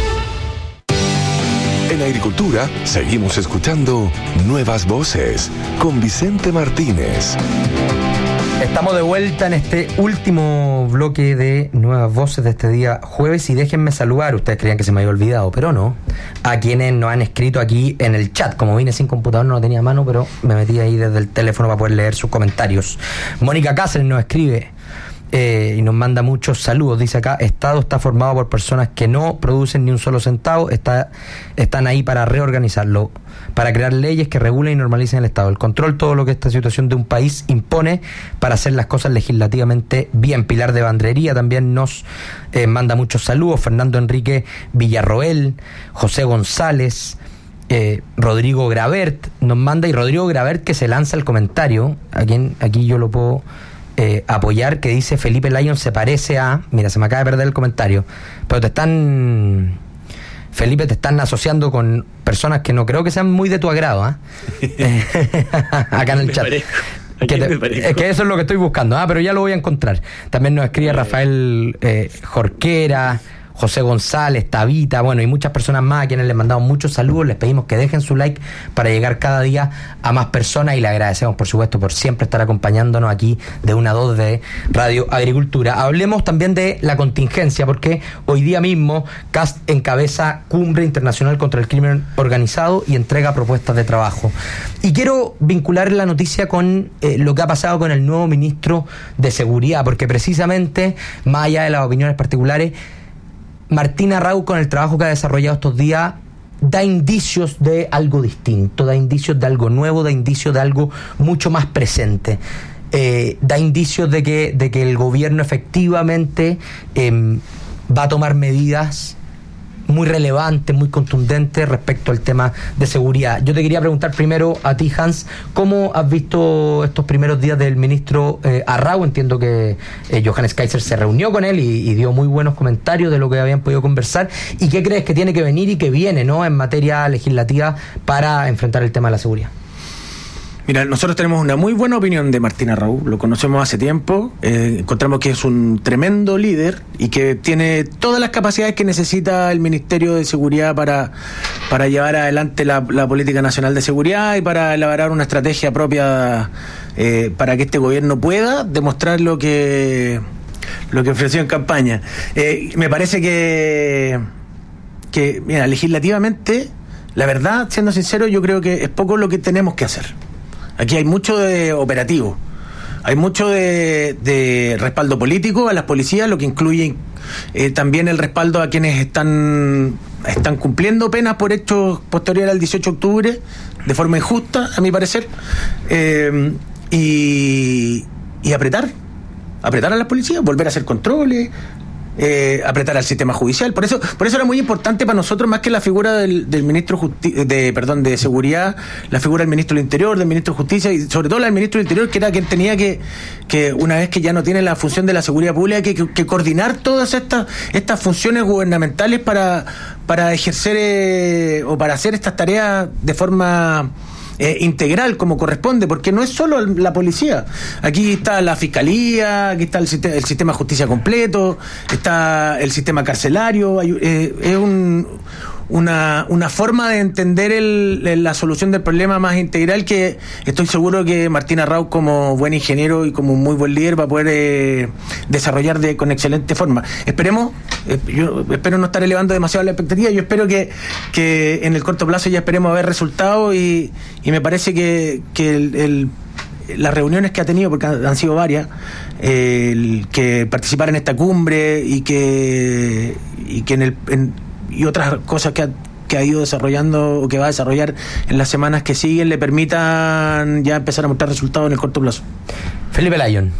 En Agricultura seguimos escuchando Nuevas Voces con Vicente Martínez. Estamos de vuelta en este último bloque de Nuevas Voces de este día jueves y déjenme saludar, ustedes creían que se me había olvidado, pero no, a quienes nos han escrito aquí en el chat. Como vine sin computador no lo tenía a mano, pero me metí ahí desde el teléfono para poder leer sus comentarios. Mónica Cáceres nos escribe y nos manda muchos saludos. Dice acá: Estado está formado por personas que no producen ni un solo centavo, están ahí para reorganizarlo, para crear leyes que regulen y normalicen el Estado, el control, todo lo que esta situación de un país impone para hacer las cosas legislativamente bien. Pilar de Bandrería también nos manda muchos saludos. Fernando Enrique Villarroel, José González, Rodrigo Gravert nos manda, y Rodrigo Gravert que se lanza el comentario, aquí yo lo puedo apoyar, que dice: Felipe Lyon se parece a... Mira, se me acaba de perder el comentario, pero Felipe, te están asociando con personas que no creo que sean muy de tu agrado, acá en el chat. Es que eso es lo que estoy buscando, pero ya lo voy a encontrar. También nos escribe Rafael Jorquera, José González, Tabita, bueno, y muchas personas más a quienes les mandamos muchos saludos. Les pedimos que dejen su like para llegar cada día a más personas y le agradecemos, por supuesto, por siempre estar acompañándonos aquí de 1 a 2 de Radio Agricultura. Hablemos también de la contingencia, porque hoy día mismo CAST encabeza Cumbre Internacional contra el Crimen Organizado y entrega propuestas de trabajo. Y quiero vincular la noticia con lo que ha pasado con el nuevo ministro de Seguridad, porque precisamente, más allá de las opiniones particulares, Martín Arrau, con el trabajo que ha desarrollado estos días, da indicios de algo distinto, da indicios de algo nuevo, da indicios de algo mucho más presente. Da indicios de que el gobierno efectivamente va a tomar medidas muy relevantes, muy contundentes respecto al tema de seguridad. Yo te quería preguntar primero a ti, Hans, ¿cómo has visto estos primeros días del ministro Arrau? Entiendo que Johannes Kaiser se reunió con él y dio muy buenos comentarios de lo que habían podido conversar. ¿Y qué crees que tiene que venir y que viene, ¿no?, en materia legislativa para enfrentar el tema de la seguridad? Mira, nosotros tenemos una muy buena opinión de Martín Arrau, lo conocemos hace tiempo, encontramos que es un tremendo líder y que tiene todas las capacidades que necesita el Ministerio de Seguridad para llevar adelante la política nacional de seguridad y para elaborar una estrategia propia para que este gobierno pueda demostrar lo que ofreció en campaña. Me parece que mira, legislativamente, la verdad, siendo sincero, yo creo que es poco lo que tenemos que hacer. Aquí hay mucho de operativo, hay mucho de respaldo político a las policías, lo que incluye también el respaldo a quienes están cumpliendo penas por hechos posteriores al 18 de octubre, de forma injusta, a mi parecer, y apretar a las policías, volver a hacer controles, apretar al sistema judicial. Por eso era muy importante para nosotros, más que la figura del ministro de Seguridad, la figura del ministro del Interior, del ministro de Justicia y sobre todo la del ministro del Interior, que era quien tenía que una vez que ya no tiene la función de la seguridad pública, que coordinar todas estas funciones gubernamentales para ejercer o para hacer estas tareas de forma integral, como corresponde, porque no es solo la policía. Aquí está la fiscalía, aquí está el sistema de justicia completo, está el sistema carcelario. Es una forma de entender la solución del problema más integral, que estoy seguro que Martín Arrau, como buen ingeniero y como muy buen líder, va a poder desarrollar con excelente forma. Esperemos, yo espero no estar elevando demasiado la expectativa, yo espero que en el corto plazo ya esperemos ver resultados y me parece que las reuniones que ha tenido, porque han sido varias, que participar en esta cumbre y otras cosas que ha ido desarrollando o que va a desarrollar en las semanas que siguen le permitan ya empezar a mostrar resultados en el corto plazo. Felipe Lyon.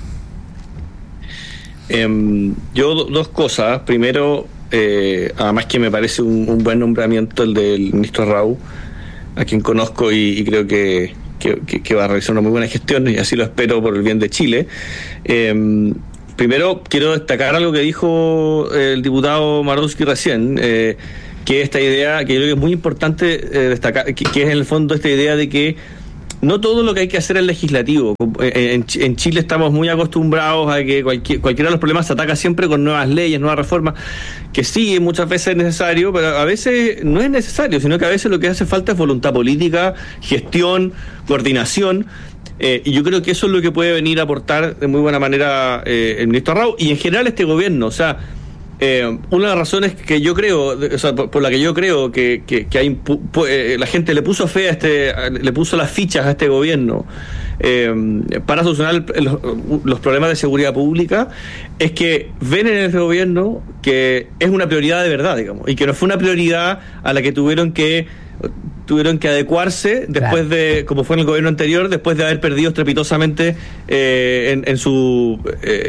Yo dos cosas. Primero, además que me parece un buen nombramiento el del ministro Rau, a quien conozco y creo que va a realizar una muy buena gestión, y así lo espero por el bien de Chile. Primero, quiero destacar algo que dijo el diputado Marowski recién, que esta idea, que yo creo que es muy importante destacar, que es en el fondo esta idea de que no todo lo que hay que hacer es legislativo. En Chile estamos muy acostumbrados a que cualquiera de los problemas se ataca siempre con nuevas leyes, nuevas reformas, que sí, muchas veces es necesario, pero a veces no es necesario, sino que a veces lo que hace falta es voluntad política, gestión, coordinación, y yo creo que eso es lo que puede venir a aportar de muy buena manera el ministro Rau y en general este gobierno. O sea, una de las razones que yo creo, o sea, por la que yo creo que hay, la gente le puso fe le puso las fichas a este gobierno para solucionar los problemas de seguridad pública, es que ven en este gobierno que es una prioridad de verdad, digamos, y que no fue una prioridad a la que tuvieron que adecuarse después de, como fue en el gobierno anterior, después de haber perdido estrepitosamente en su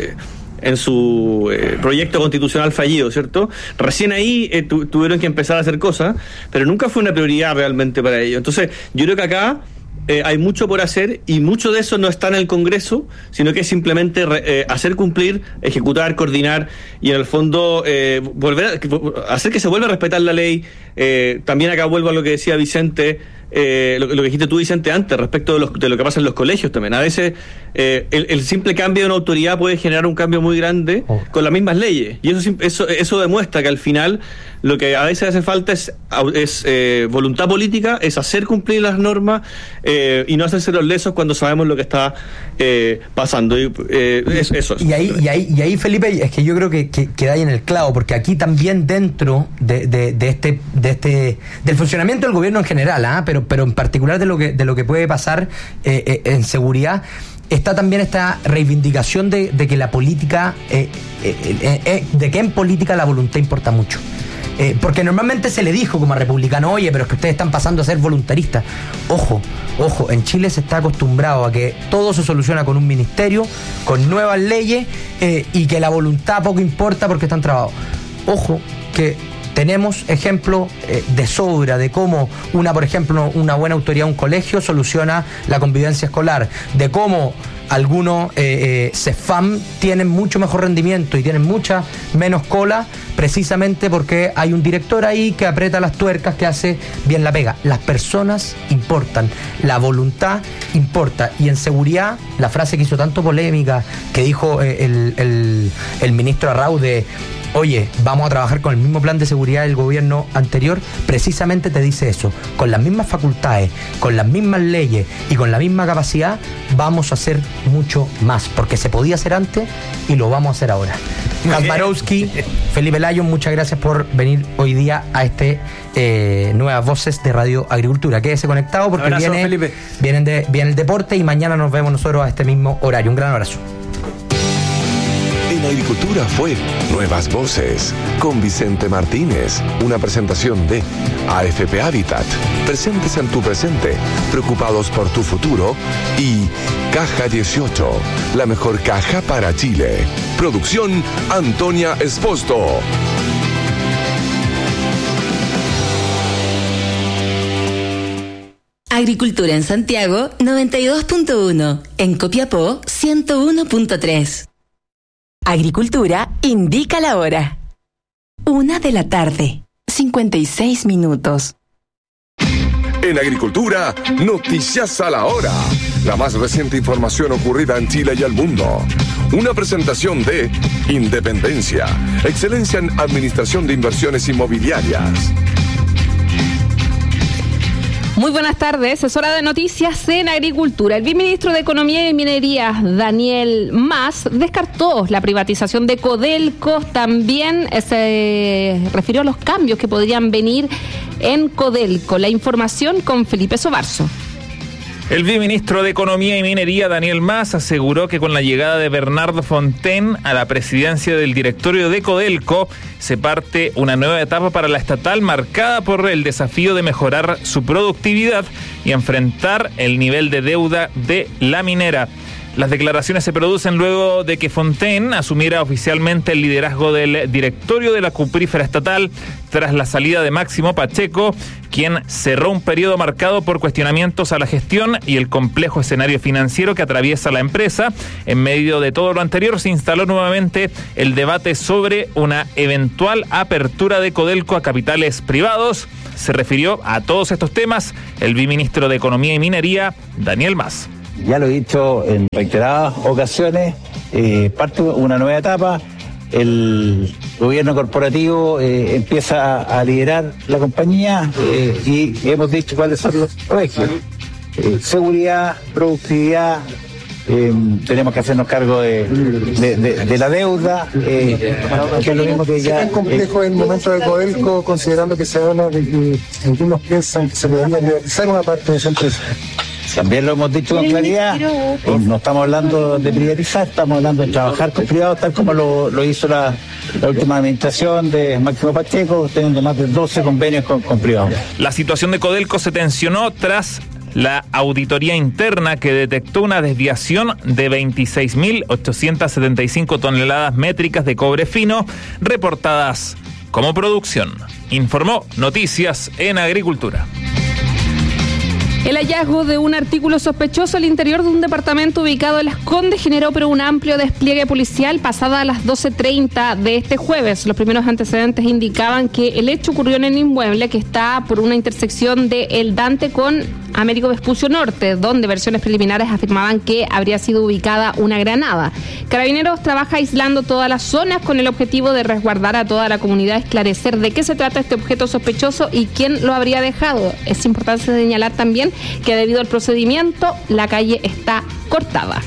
proyecto constitucional fallido, ¿cierto? Recién ahí tuvieron que empezar a hacer cosas, pero nunca fue una prioridad realmente para ellos. Entonces, yo creo que acá hay mucho por hacer y mucho de eso no está en el Congreso, sino que es simplemente hacer cumplir, ejecutar, coordinar y en el fondo hacer que se vuelva a respetar la ley. También acá vuelvo a lo que decía Vicente, lo que dijiste tú, Vicente, antes, respecto de lo que pasa en los colegios también. A veces el simple cambio de una autoridad puede generar un cambio muy grande con las mismas leyes, y eso demuestra que al final lo que a veces hace falta es voluntad política, es hacer cumplir las normas y no hacerse los lesos cuando sabemos lo que está pasando. Eso. Y ahí, Felipe, es que yo creo que da ahí en el clavo, porque aquí también dentro del funcionamiento del gobierno en general, pero en particular de lo que puede pasar en seguridad, está también esta reivindicación de que la política, de que en política la voluntad importa mucho. Porque normalmente se le dijo como a republicano, oye, pero es que ustedes están pasando a ser voluntaristas. Ojo, en Chile se está acostumbrado a que todo se soluciona con un ministerio, con nuevas leyes, y que la voluntad poco importa porque están trabados. Ojo, que tenemos ejemplos de sobra de cómo por ejemplo, una buena autoridad de un colegio soluciona la convivencia escolar, de cómo algunos CEFAM tienen mucho mejor rendimiento y tienen mucha menos cola, precisamente porque hay un director ahí que aprieta las tuercas, que hace bien la pega. Las personas importan, la voluntad importa, y en seguridad, la frase que hizo tanto polémica, que dijo el ministro Arrau de oye, vamos a trabajar con el mismo plan de seguridad del gobierno anterior, precisamente te dice eso. Con las mismas facultades, con las mismas leyes y con la misma capacidad, vamos a hacer mucho más, porque se podía hacer antes y lo vamos a hacer ahora. Marowski, Felipe Lyon, muchas gracias por venir hoy día a Nuevas Voces de Radio Agricultura. Quédese conectado porque viene el deporte y mañana nos vemos nosotros a este mismo horario. Un gran abrazo. En Agricultura fue Nuevas Voces con Vicente Martínez, una presentación de AFP Habitat, presentes en tu presente, preocupados por tu futuro, y Caja 18, la mejor caja para Chile. Producción Antonia Esposto. Agricultura en Santiago 92.1, en Copiapó 101.3. Agricultura indica la hora. 1:00 p.m, 56 minutos. En Agricultura, noticias a la hora. La más reciente información ocurrida en Chile y el mundo. Una presentación de Independencia, excelencia en administración de inversiones inmobiliarias. Muy buenas tardes, es hora de noticias en Agricultura. El viceministro de Economía y Minería, Daniel Mas, descartó la privatización de Codelco. También se refirió a los cambios que podrían venir en Codelco. La información con Felipe Sobarzo. El viceministro de Economía y Minería, Daniel Mas, aseguró que con la llegada de Bernardo Fontaine a la presidencia del directorio de Codelco, se parte una nueva etapa para la estatal marcada por el desafío de mejorar su productividad y enfrentar el nivel de deuda de la minera. Las declaraciones se producen luego de que Fontaine asumiera oficialmente el liderazgo del directorio de la cuprífera estatal tras la salida de Máximo Pacheco, quien cerró un periodo marcado por cuestionamientos a la gestión y el complejo escenario financiero que atraviesa la empresa. En medio de todo lo anterior, se instaló nuevamente el debate sobre una eventual apertura de Codelco a capitales privados. Se refirió a todos estos temas el viceministro de Economía y Minería, Daniel Mas. Ya lo he dicho en reiteradas ocasiones, parte una nueva etapa, el gobierno corporativo empieza a liderar la compañía y hemos dicho cuáles son los ejes. Seguridad, productividad, tenemos que hacernos cargo de la deuda, que es lo mismo que ya... ¿Es complejo el momento de Codelco, considerando que se habla de que algunos piensan que se debería privatizar una parte de esa empresa? También lo hemos dicho con claridad, no estamos hablando de privatizar, estamos hablando de trabajar con privados, tal como lo hizo la última administración de Máximo Pacheco, teniendo más de 12 convenios con privados. La situación de Codelco se tensionó tras la auditoría interna que detectó una desviación de 26.875 toneladas métricas de cobre fino reportadas como producción. Informó Noticias en Agricultura. El hallazgo de un artículo sospechoso al interior de un departamento ubicado en Las Condes generó un amplio despliegue policial pasada a las 12:30 de este jueves. Los primeros antecedentes indicaban que el hecho ocurrió en el inmueble que está por una intersección de El Dante con Américo Vespucio Norte, donde versiones preliminares afirmaban que habría sido ubicada una granada. Carabineros trabaja aislando todas las zonas con el objetivo de resguardar a toda la comunidad, esclarecer de qué se trata este objeto sospechoso y quién lo habría dejado. Es importante señalar también que debido al procedimiento la calle está cortada.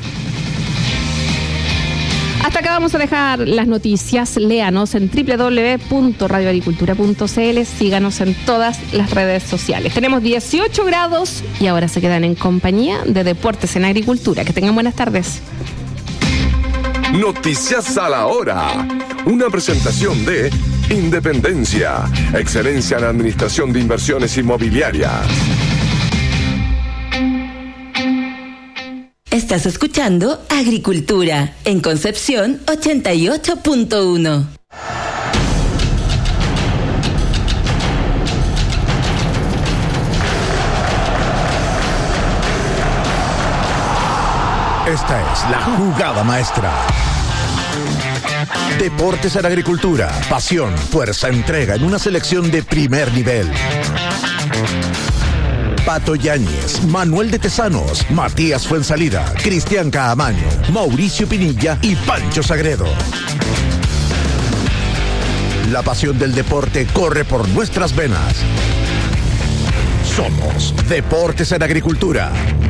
Hasta acá vamos a dejar las noticias. Léanos en www.radioagricultura.cl. Síganos en todas las redes sociales. Tenemos 18 grados y ahora se quedan en compañía de Deportes en Agricultura. Que tengan buenas tardes. Noticias a la hora. Una presentación de Independencia. Excelencia en Administración de Inversiones Inmobiliarias. Estás escuchando Agricultura en Concepción 88.1. Esta es la jugada maestra. Deportes en Agricultura. Pasión, fuerza, entrega en una selección de primer nivel. Pato Yáñez, Manuel de Tesanos, Matías Fuensalida, Cristian Caamaño, Mauricio Pinilla y Pancho Sagredo. La pasión del deporte corre por nuestras venas. Somos Deportes en Agricultura.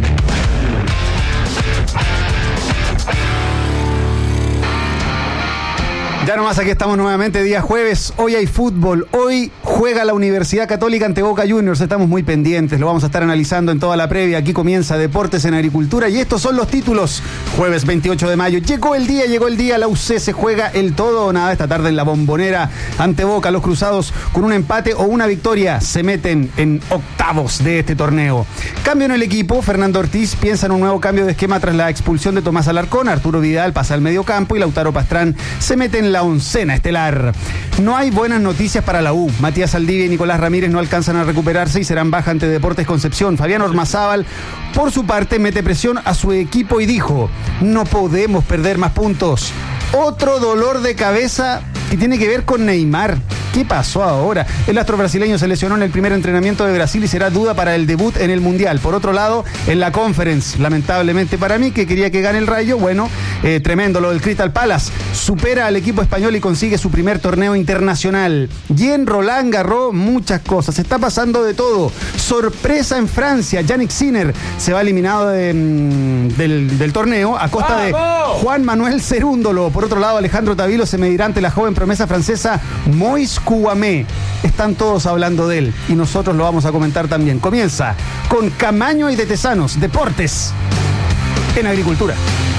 Ya nomás aquí estamos nuevamente, día jueves. Hoy hay fútbol. Hoy juega la Universidad Católica ante Boca Juniors. Estamos muy pendientes, lo vamos a estar analizando en toda la previa. Aquí comienza Deportes en Agricultura y estos son los títulos. Jueves 28 de mayo. Llegó el día. La UC se juega el todo o nada esta tarde en la Bombonera ante Boca. Los cruzados con un empate o una victoria se meten en octavos de este torneo. Cambio en el equipo. Fernando Ortiz piensa en un nuevo cambio de esquema tras la expulsión de Tomás Alarcón. Arturo Vidal pasa al medio campo y Lautaro Pastrán se mete en la oncena estelar. No hay buenas noticias para la U. Matías Saldivia y Nicolás Ramírez no alcanzan a recuperarse y serán baja ante Deportes Concepción. Fabián Ormazábal, por su parte, mete presión a su equipo y dijo: no podemos perder más puntos. Otro dolor de cabeza que tiene que ver con Neymar. ¿Qué pasó ahora? El astro brasileño se lesionó en el primer entrenamiento de Brasil y será duda para el debut en el Mundial. Por otro lado, en la Conference, lamentablemente para mí, que quería que gane el Rayo, bueno, Tremendo lo del Crystal Palace. Supera al equipo español y consigue su primer torneo internacional. Y en Roland Garros, muchas cosas. Se está pasando de todo. Sorpresa en Francia. Yannick Sinner se va eliminado del torneo a costa de Juan Manuel Cerúndolo. Por otro lado, Alejandro Tavilo se medirá ante la joven promesa francesa Moïse Kouamé. Están todos hablando de él y nosotros lo vamos a comentar también. Comienza con Camaño y de Tesanos, Deportes en Agricultura.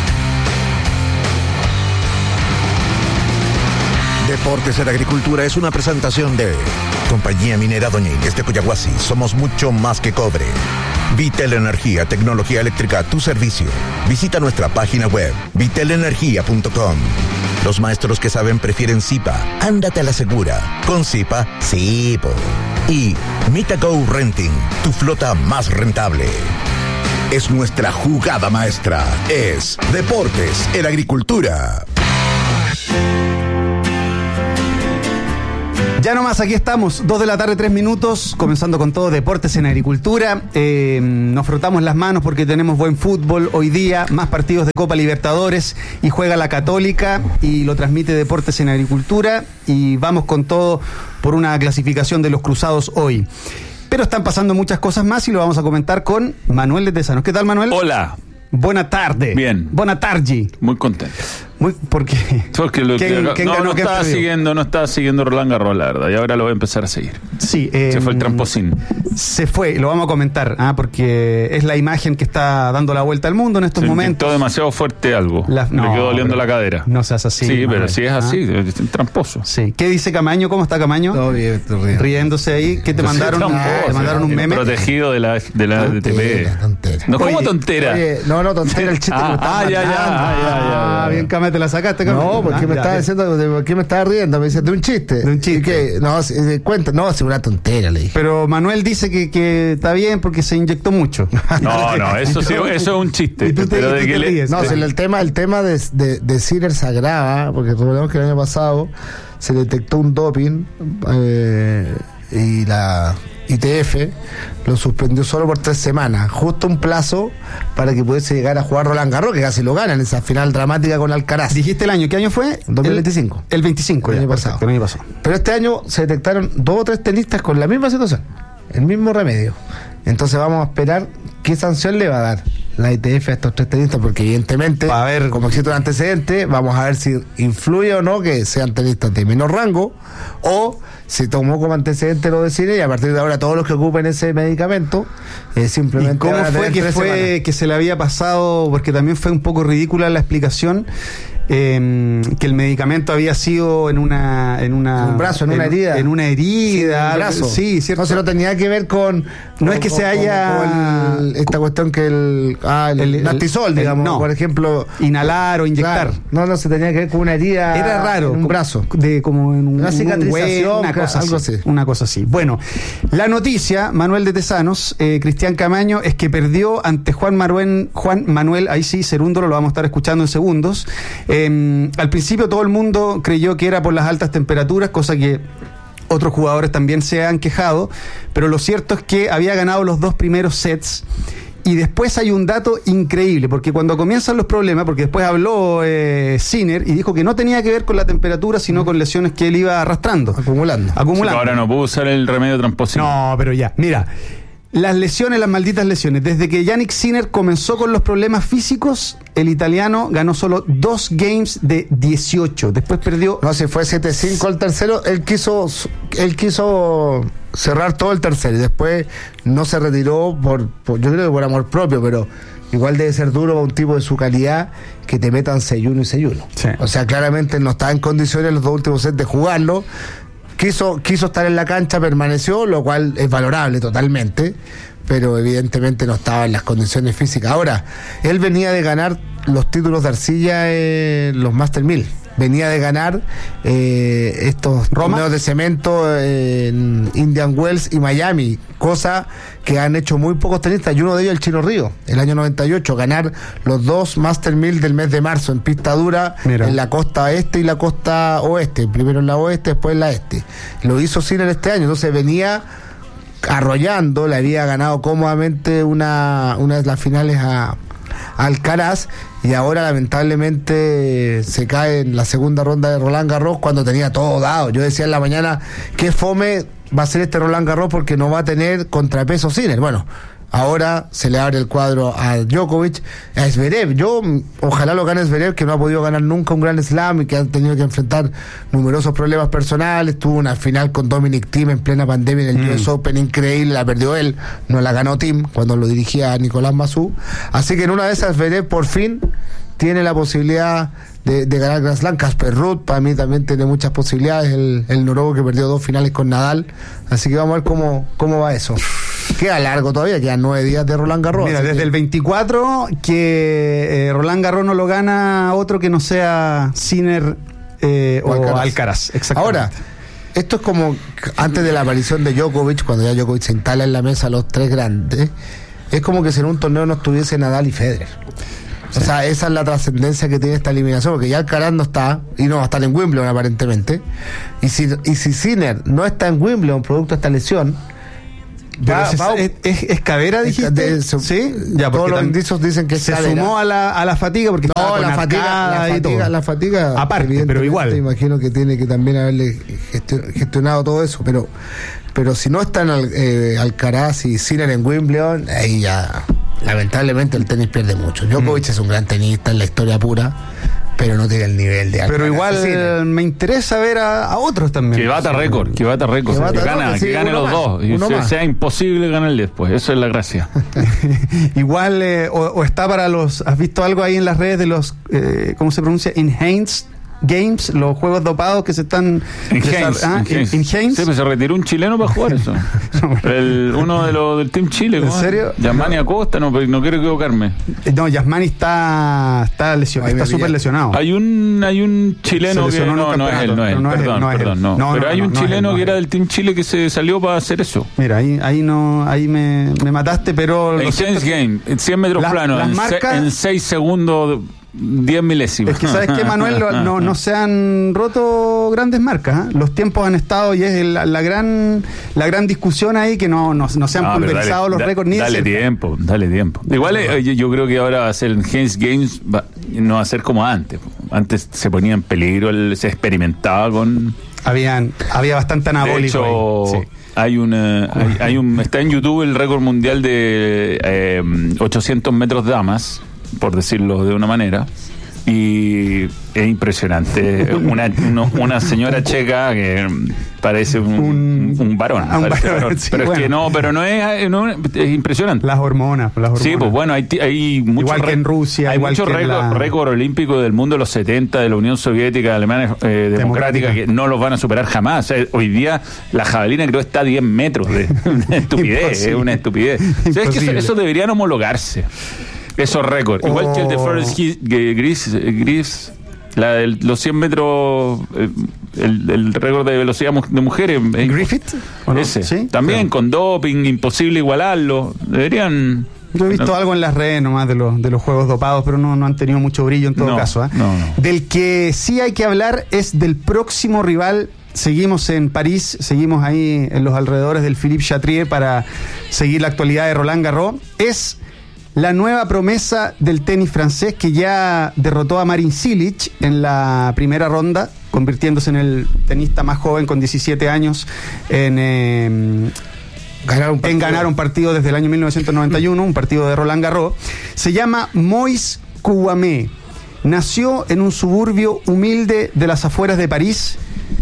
Deportes en Agricultura es una presentación de Compañía Minera Doña Inés de Coyahuasi. Somos mucho más que cobre. Vitel Energía, tecnología eléctrica a tu servicio. Visita nuestra página web, vitelenergia.com. Los maestros que saben prefieren Zipa. Ándate a la segura. Con Zipa, sí, po. Y Mitago Renting, tu flota más rentable. Es nuestra jugada maestra. Es Deportes en Agricultura. Ya nomás, aquí estamos, 2 de la tarde, 3 minutos, comenzando con todo Deportes en Agricultura. Nos frotamos las manos porque tenemos buen fútbol hoy día, más partidos de Copa Libertadores y juega la Católica y lo transmite Deportes en Agricultura y vamos con todo por una clasificación de los cruzados hoy. Pero están pasando muchas cosas más y lo vamos a comentar con Manuel de Tesanos. ¿Qué tal, Manuel? Hola. Buena tarde. Bien. Buena tarde. Muy contento. ¿Por qué? Porque no estaba siguiendo Roland Garros, la verdad, y ahora lo voy a empezar a seguir. Sí. Se fue el tramposín. Se fue, lo vamos a comentar, porque es la imagen que está dando la vuelta al mundo en estos momentos. Se demasiado fuerte algo. Me quedó doliendo la cadera. No seas así. Sí, pero si es así, es tramposo. Sí. ¿Qué dice Camaño? ¿Cómo está Camaño? Todo bien, riéndose ahí. ¿Qué te mandaron? ¿Te mandaron un meme? Protegido de la TPE. Tontera. No, ¿cómo tontera? Oye, no, tontera el chiste que me estás ya. Bien, Cama, te la sacaste, Cama. No, porque me estaba diciendo, ¿por qué me estaba riendo? Me dice, de un chiste. De un chiste. ¿Qué? No, cuenta, no, es una tontera, le dije. Pero Manuel dice que está bien porque se inyectó mucho. No, eso es un chiste. El tema de Sinner se agrava, porque recordemos que el año pasado se detectó un doping y la ITF lo suspendió solo por 3 semanas, justo un plazo para que pudiese llegar a jugar Roland Garros, que casi lo gana en esa final dramática con Alcaraz. ¿Dijiste el año? ¿Qué año fue? 2025. El 25, el año pasado. Pero este año se detectaron 2 o 3 tenistas con la misma situación, el mismo remedio. Entonces vamos a esperar qué sanción le va a dar la ITF a estos 3 tenistas, porque evidentemente, como existe un antecedente, vamos a ver si influye o no que sean tenistas de menor rango, o si tomó como antecedente lo de Sinner y a partir de ahora todos los que ocupen ese medicamento simplemente... ¿Y cómo fue que se le había pasado? Porque también fue un poco ridícula la explicación. Que el medicamento había sido en un brazo, en una herida. En una herida. En el brazo. Sí, cierto. No se lo tenía que ver con... No es que se haya... esta cuestión que el Nastisol, digamos, no, por ejemplo... Inhalar o inyectar. Claro. No se tenía que ver con una herida... Era raro. En un brazo. Como en una cicatrización, algo así. Una cosa así. Bueno, la noticia, Manuel de Tesanos, Cristian Camaño, es que perdió ante Juan Manuel, ahí sí, Cerúndolo, lo vamos a estar escuchando en segundos. Al principio todo el mundo creyó que era por las altas temperaturas, cosa que otros jugadores también se han quejado, pero lo cierto es que había ganado los 2 primeros sets. Y después hay un dato increíble, porque cuando comienzan los problemas, porque después habló Sinner y dijo que no tenía que ver con la temperatura, sino con lesiones que él iba arrastrando. Acumulando. Ahora no pudo usar el remedio tramposino. No, pero ya, mira. Las lesiones, las malditas lesiones. Desde que Yannick Sinner comenzó con los problemas físicos, el italiano ganó solo 2 games de 18. Después perdió... No, si fue 7-5 el tercero, él quiso cerrar todo el tercero y después no se retiró yo creo que por amor propio, pero igual debe ser duro para un tipo de su calidad que te metan 6-1 y 6-1. Sí. O sea, claramente no estaba en condiciones los 2 últimos sets de jugarlo. Quiso estar en la cancha, permaneció, lo cual es valorable totalmente, pero evidentemente no estaba en las condiciones físicas. Ahora, él venía de ganar los títulos de arcilla en los Master 1000. Venía de ganar estos torneos de cemento en Indian Wells y Miami, cosa que han hecho muy pocos tenistas, y uno de ellos el Chino Río, el año 98, ganar los 2 Master 1000 del mes de marzo en pista dura. Mira, en la costa este y la costa oeste, primero en la oeste, después en la este. Lo hizo Sinner este año, entonces venía arrollando, le había ganado cómodamente una de las finales a Alcaraz, y ahora lamentablemente se cae en la segunda ronda de Roland Garros cuando tenía todo dado. Yo decía en la mañana que fome va a ser este Roland Garros porque no va a tener contrapeso Sinner. Bueno, ahora se le abre el cuadro a Djokovic, a Zverev. Yo ojalá lo gane Zverev, que no ha podido ganar nunca un Grand Slam y que ha tenido que enfrentar numerosos problemas personales. Tuvo una final con Dominic Thiem en plena pandemia en el US Open increíble, la perdió él, no la ganó Thiem cuando lo dirigía Nicolás Massú. Así que en una de esas Zverev por fin tiene la posibilidad de ganar Grand Slam. Casper Ruud para mí también tiene muchas posibilidades, el noruego que perdió 2 finales con Nadal. Así que vamos a ver cómo va eso. Queda largo todavía, quedan 9 días de Roland Garros. Mira, desde el 24 que Roland Garros no lo gana otro que no sea Sinner o Alcaraz. Exactamente. Ahora, esto es como antes de la aparición de Djokovic, cuando ya Djokovic se instala en la mesa los 3 grandes, es como que si en un torneo no estuviese Nadal y Federer. O sea, esa es la trascendencia que tiene esta eliminación, porque ya Alcaraz no está, y no va a estar en Wimbledon aparentemente, y si Sinner no está en Wimbledon producto de esta lesión, ¿Es cadera, dijiste? Sí, ya, todos los indicios dicen que es se cadera. Sumó a la fatiga porque no, la fatiga aparte, pero igual te imagino que tiene que también haberle gestionado todo eso, pero si no están Alcaraz y Sinner en Wimbledon, ahí ya lamentablemente el tenis pierde mucho. Djokovic es un gran tenista en la historia pura, pero no tiene el nivel de Alcaraz. Pero igual me interesa ver a otros también. Que bata récord, que gane los dos. Y sea imposible ganarle después. Eso es la gracia. Igual, o está para los... ¿Has visto algo ahí en las redes de los... ¿cómo se pronuncia? Enhanced Games, los juegos dopados que se están... Enhanced. Sí, pues se retiró un chileno para jugar eso. Uno del Team Chile. ¿En serio? Yasmani Acosta, no quiero equivocarme. No, Yasmani está lesionado, está súper lesionado. Hay un chileno que no es él, perdón. Pero hay un chileno que era del Team Chile que se salió para hacer eso. Mira, ahí me mataste, pero... Enhanced Game, 100 metros planos, en 6 segundos... 10 milésimos. Es que sabes que, Manuel, no se han roto grandes marcas, ¿eh? Los tiempos han estado y es la gran discusión ahí, que no se han pulverizado los récords ni dale tiempo. Igual yo creo que ahora va a ser el Enhanced Games, no va a ser como antes. Antes se ponía en peligro, se experimentaba con... Había bastante anabólico. De hecho, está en YouTube el récord mundial de 800 metros damas, por decirlo de una manera, y es impresionante. Una señora checa que parece un varón, sí, pero bueno. Es impresionante. Las hormonas. Sí, pues bueno, hay mucho igual que en Rusia, hay muchos récords olímpicos del mundo de los 70, de la Unión Soviética, de Alemania democrática, que no los van a superar jamás. O sea, hoy día la jabalina creo está a 10 metros de estupidez, es una estupidez. O sea, es que eso deberían homologarse. Esos récords. Igual que el de Forrest Griffiths, los 100 metros, el récord de velocidad de mujeres. ¿Griffith? Ese. ¿Sí? También con doping, imposible igualarlo. Deberían... Yo he visto algo en las redes nomás de los juegos dopados, pero no han tenido mucho brillo en todo caso. No. Del que sí hay que hablar es del próximo rival. Seguimos en París, seguimos ahí en los alrededores del Philippe Chatrier para seguir la actualidad de Roland Garros. Es la nueva promesa del tenis francés, que ya derrotó a Marin Cilic en la primera ronda, convirtiéndose en el tenista más joven con 17 años en ganar un partido desde el año 1991, un partido de Roland Garros. Se llama Moïse Kouamé. Nació en un suburbio humilde de las afueras de París.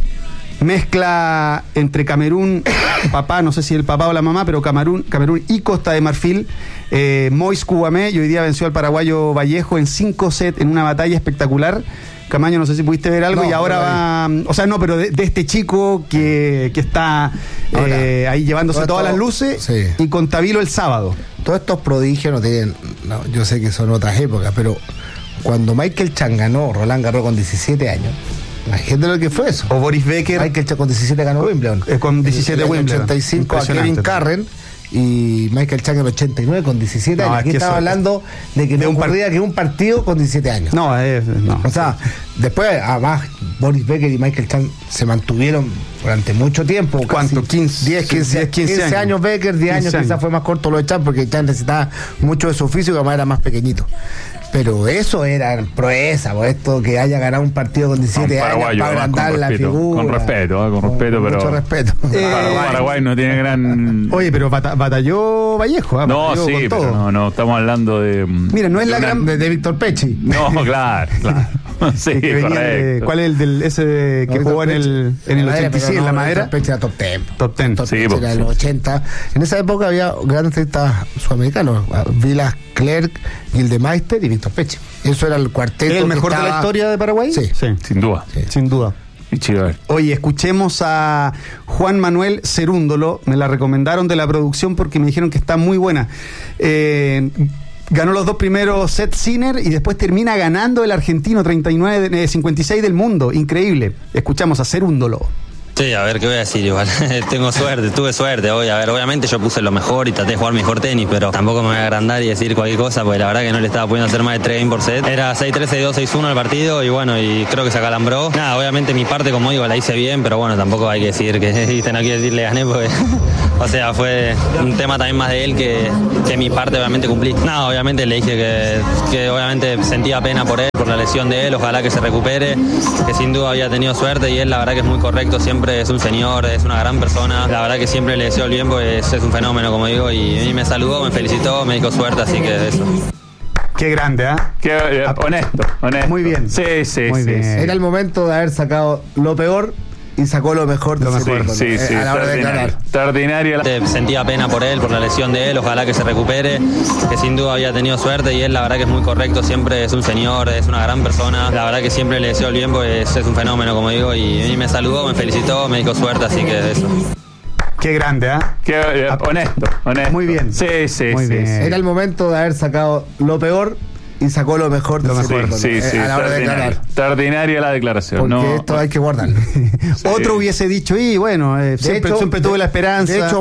Mezcla entre Camerún, papá, no sé si el papá o la mamá, pero Camerún y Costa de Marfil. Moïse Kouamé, y hoy día venció al paraguayo Vallejo en 5 sets en una batalla espectacular. Camaño, no sé si pudiste ver algo, y ahora va... O sea, no, pero de este chico que está ahí llevándose todas las luces, sí. Y con Tabilo el sábado. Todos estos prodigios no tienen... No, yo sé que son otras épocas, pero cuando Michael Chang ganó Roland Garros con 17 años... Imagínate lo que fue eso. O Boris Becker. Michael Chang con 17 ganó Wimbledon. Con 17 Wimbledon. 85 a Kevin Carren. y Michael Chang en el 89 con 17 años. Aquí estaba hablando de que no ocurría que un partido con 17 años. No. O sea, después, además, Boris Becker y Michael Chang se mantuvieron durante mucho tiempo. ¿Cuánto? 15 años Becker, 10 años quizás fue más corto lo de Chang, porque Chang necesitaba mucho de su oficio, que además era más pequeñito. Pero eso era proeza, pues, esto que haya ganado un partido con 17 años para agrandar la figura. Con respeto, pero. Mucho respeto. Paraguay no tiene gran. Oye, pero batalló Vallejo. No, sí, pero no, estamos hablando de. Mira, no es la gran. De Víctor Pechi. No, claro. Sí, correcto. ¿Cuál es ese que jugó en el 86 en la madera? Víctor Pechi era top 10. Top 10. Sí, era de los 80. En esa época había grandes tenistas sudamericanos. Vilas Clerc, Gildemeister y Víctor Pechi. Eso era el cuarteto. ¿El mejor de la historia de Paraguay? Sí. Sin duda. Sí. Sin duda. Y chido. Oye, escuchemos a Juan Manuel Cerúndolo. Me la recomendaron de la producción porque me dijeron que está muy buena. Ganó los 2 primeros sets Sinner y después termina ganando el argentino 56 del mundo. Increíble. Escuchamos a Cerúndolo. Sí, a ver, ¿qué voy a decir? Igual, tuve suerte hoy. A ver, obviamente yo puse lo mejor y traté de jugar mejor tenis, pero tampoco me voy a agrandar y decir cualquier cosa, porque la verdad que no le estaba pudiendo hacer más de 3 por set. Era 6-3, 6-2, 6-1 el partido y bueno, y creo que se acalambró. Nada, obviamente mi parte, como digo, la hice bien, pero bueno, tampoco hay que decir que, no quiero decir le gané, porque, o sea, fue un tema también más de él que mi parte obviamente cumplí. Nada, obviamente le dije que obviamente sentía pena por él, por la lesión de él, ojalá que se recupere, que sin duda había tenido suerte y él la verdad que es muy correcto, siempre es un señor, es una gran persona, la verdad que siempre le deseo el bien, pues es un fenómeno, como digo, y me saludó, me felicitó, me dijo suerte, así que eso. Qué grande, Honesto. Muy bien. Sí. Muy bien. Era el momento de haber sacado lo peor y sacó lo mejor de sí, a la hora de declarar. Extraordinaria. Sentía pena por él, por la lesión de él, ojalá que se recupere, que sin duda había tenido suerte y él la verdad que es muy correcto, siempre es un señor, es una gran persona, la verdad que siempre le deseo el bien, pues es un fenómeno, como digo, y me saludó, me felicitó, me dijo suerte, así que eso. Qué grande, Honesto. Muy bien. Sí. Muy bien. Era el momento de haber sacado lo peor y sacó lo mejor de a la hora de declarar. Extraordinaria la declaración. Porque esto hay que guardarlo. Otro hubiese dicho, y bueno, siempre tuve la esperanza. De hecho,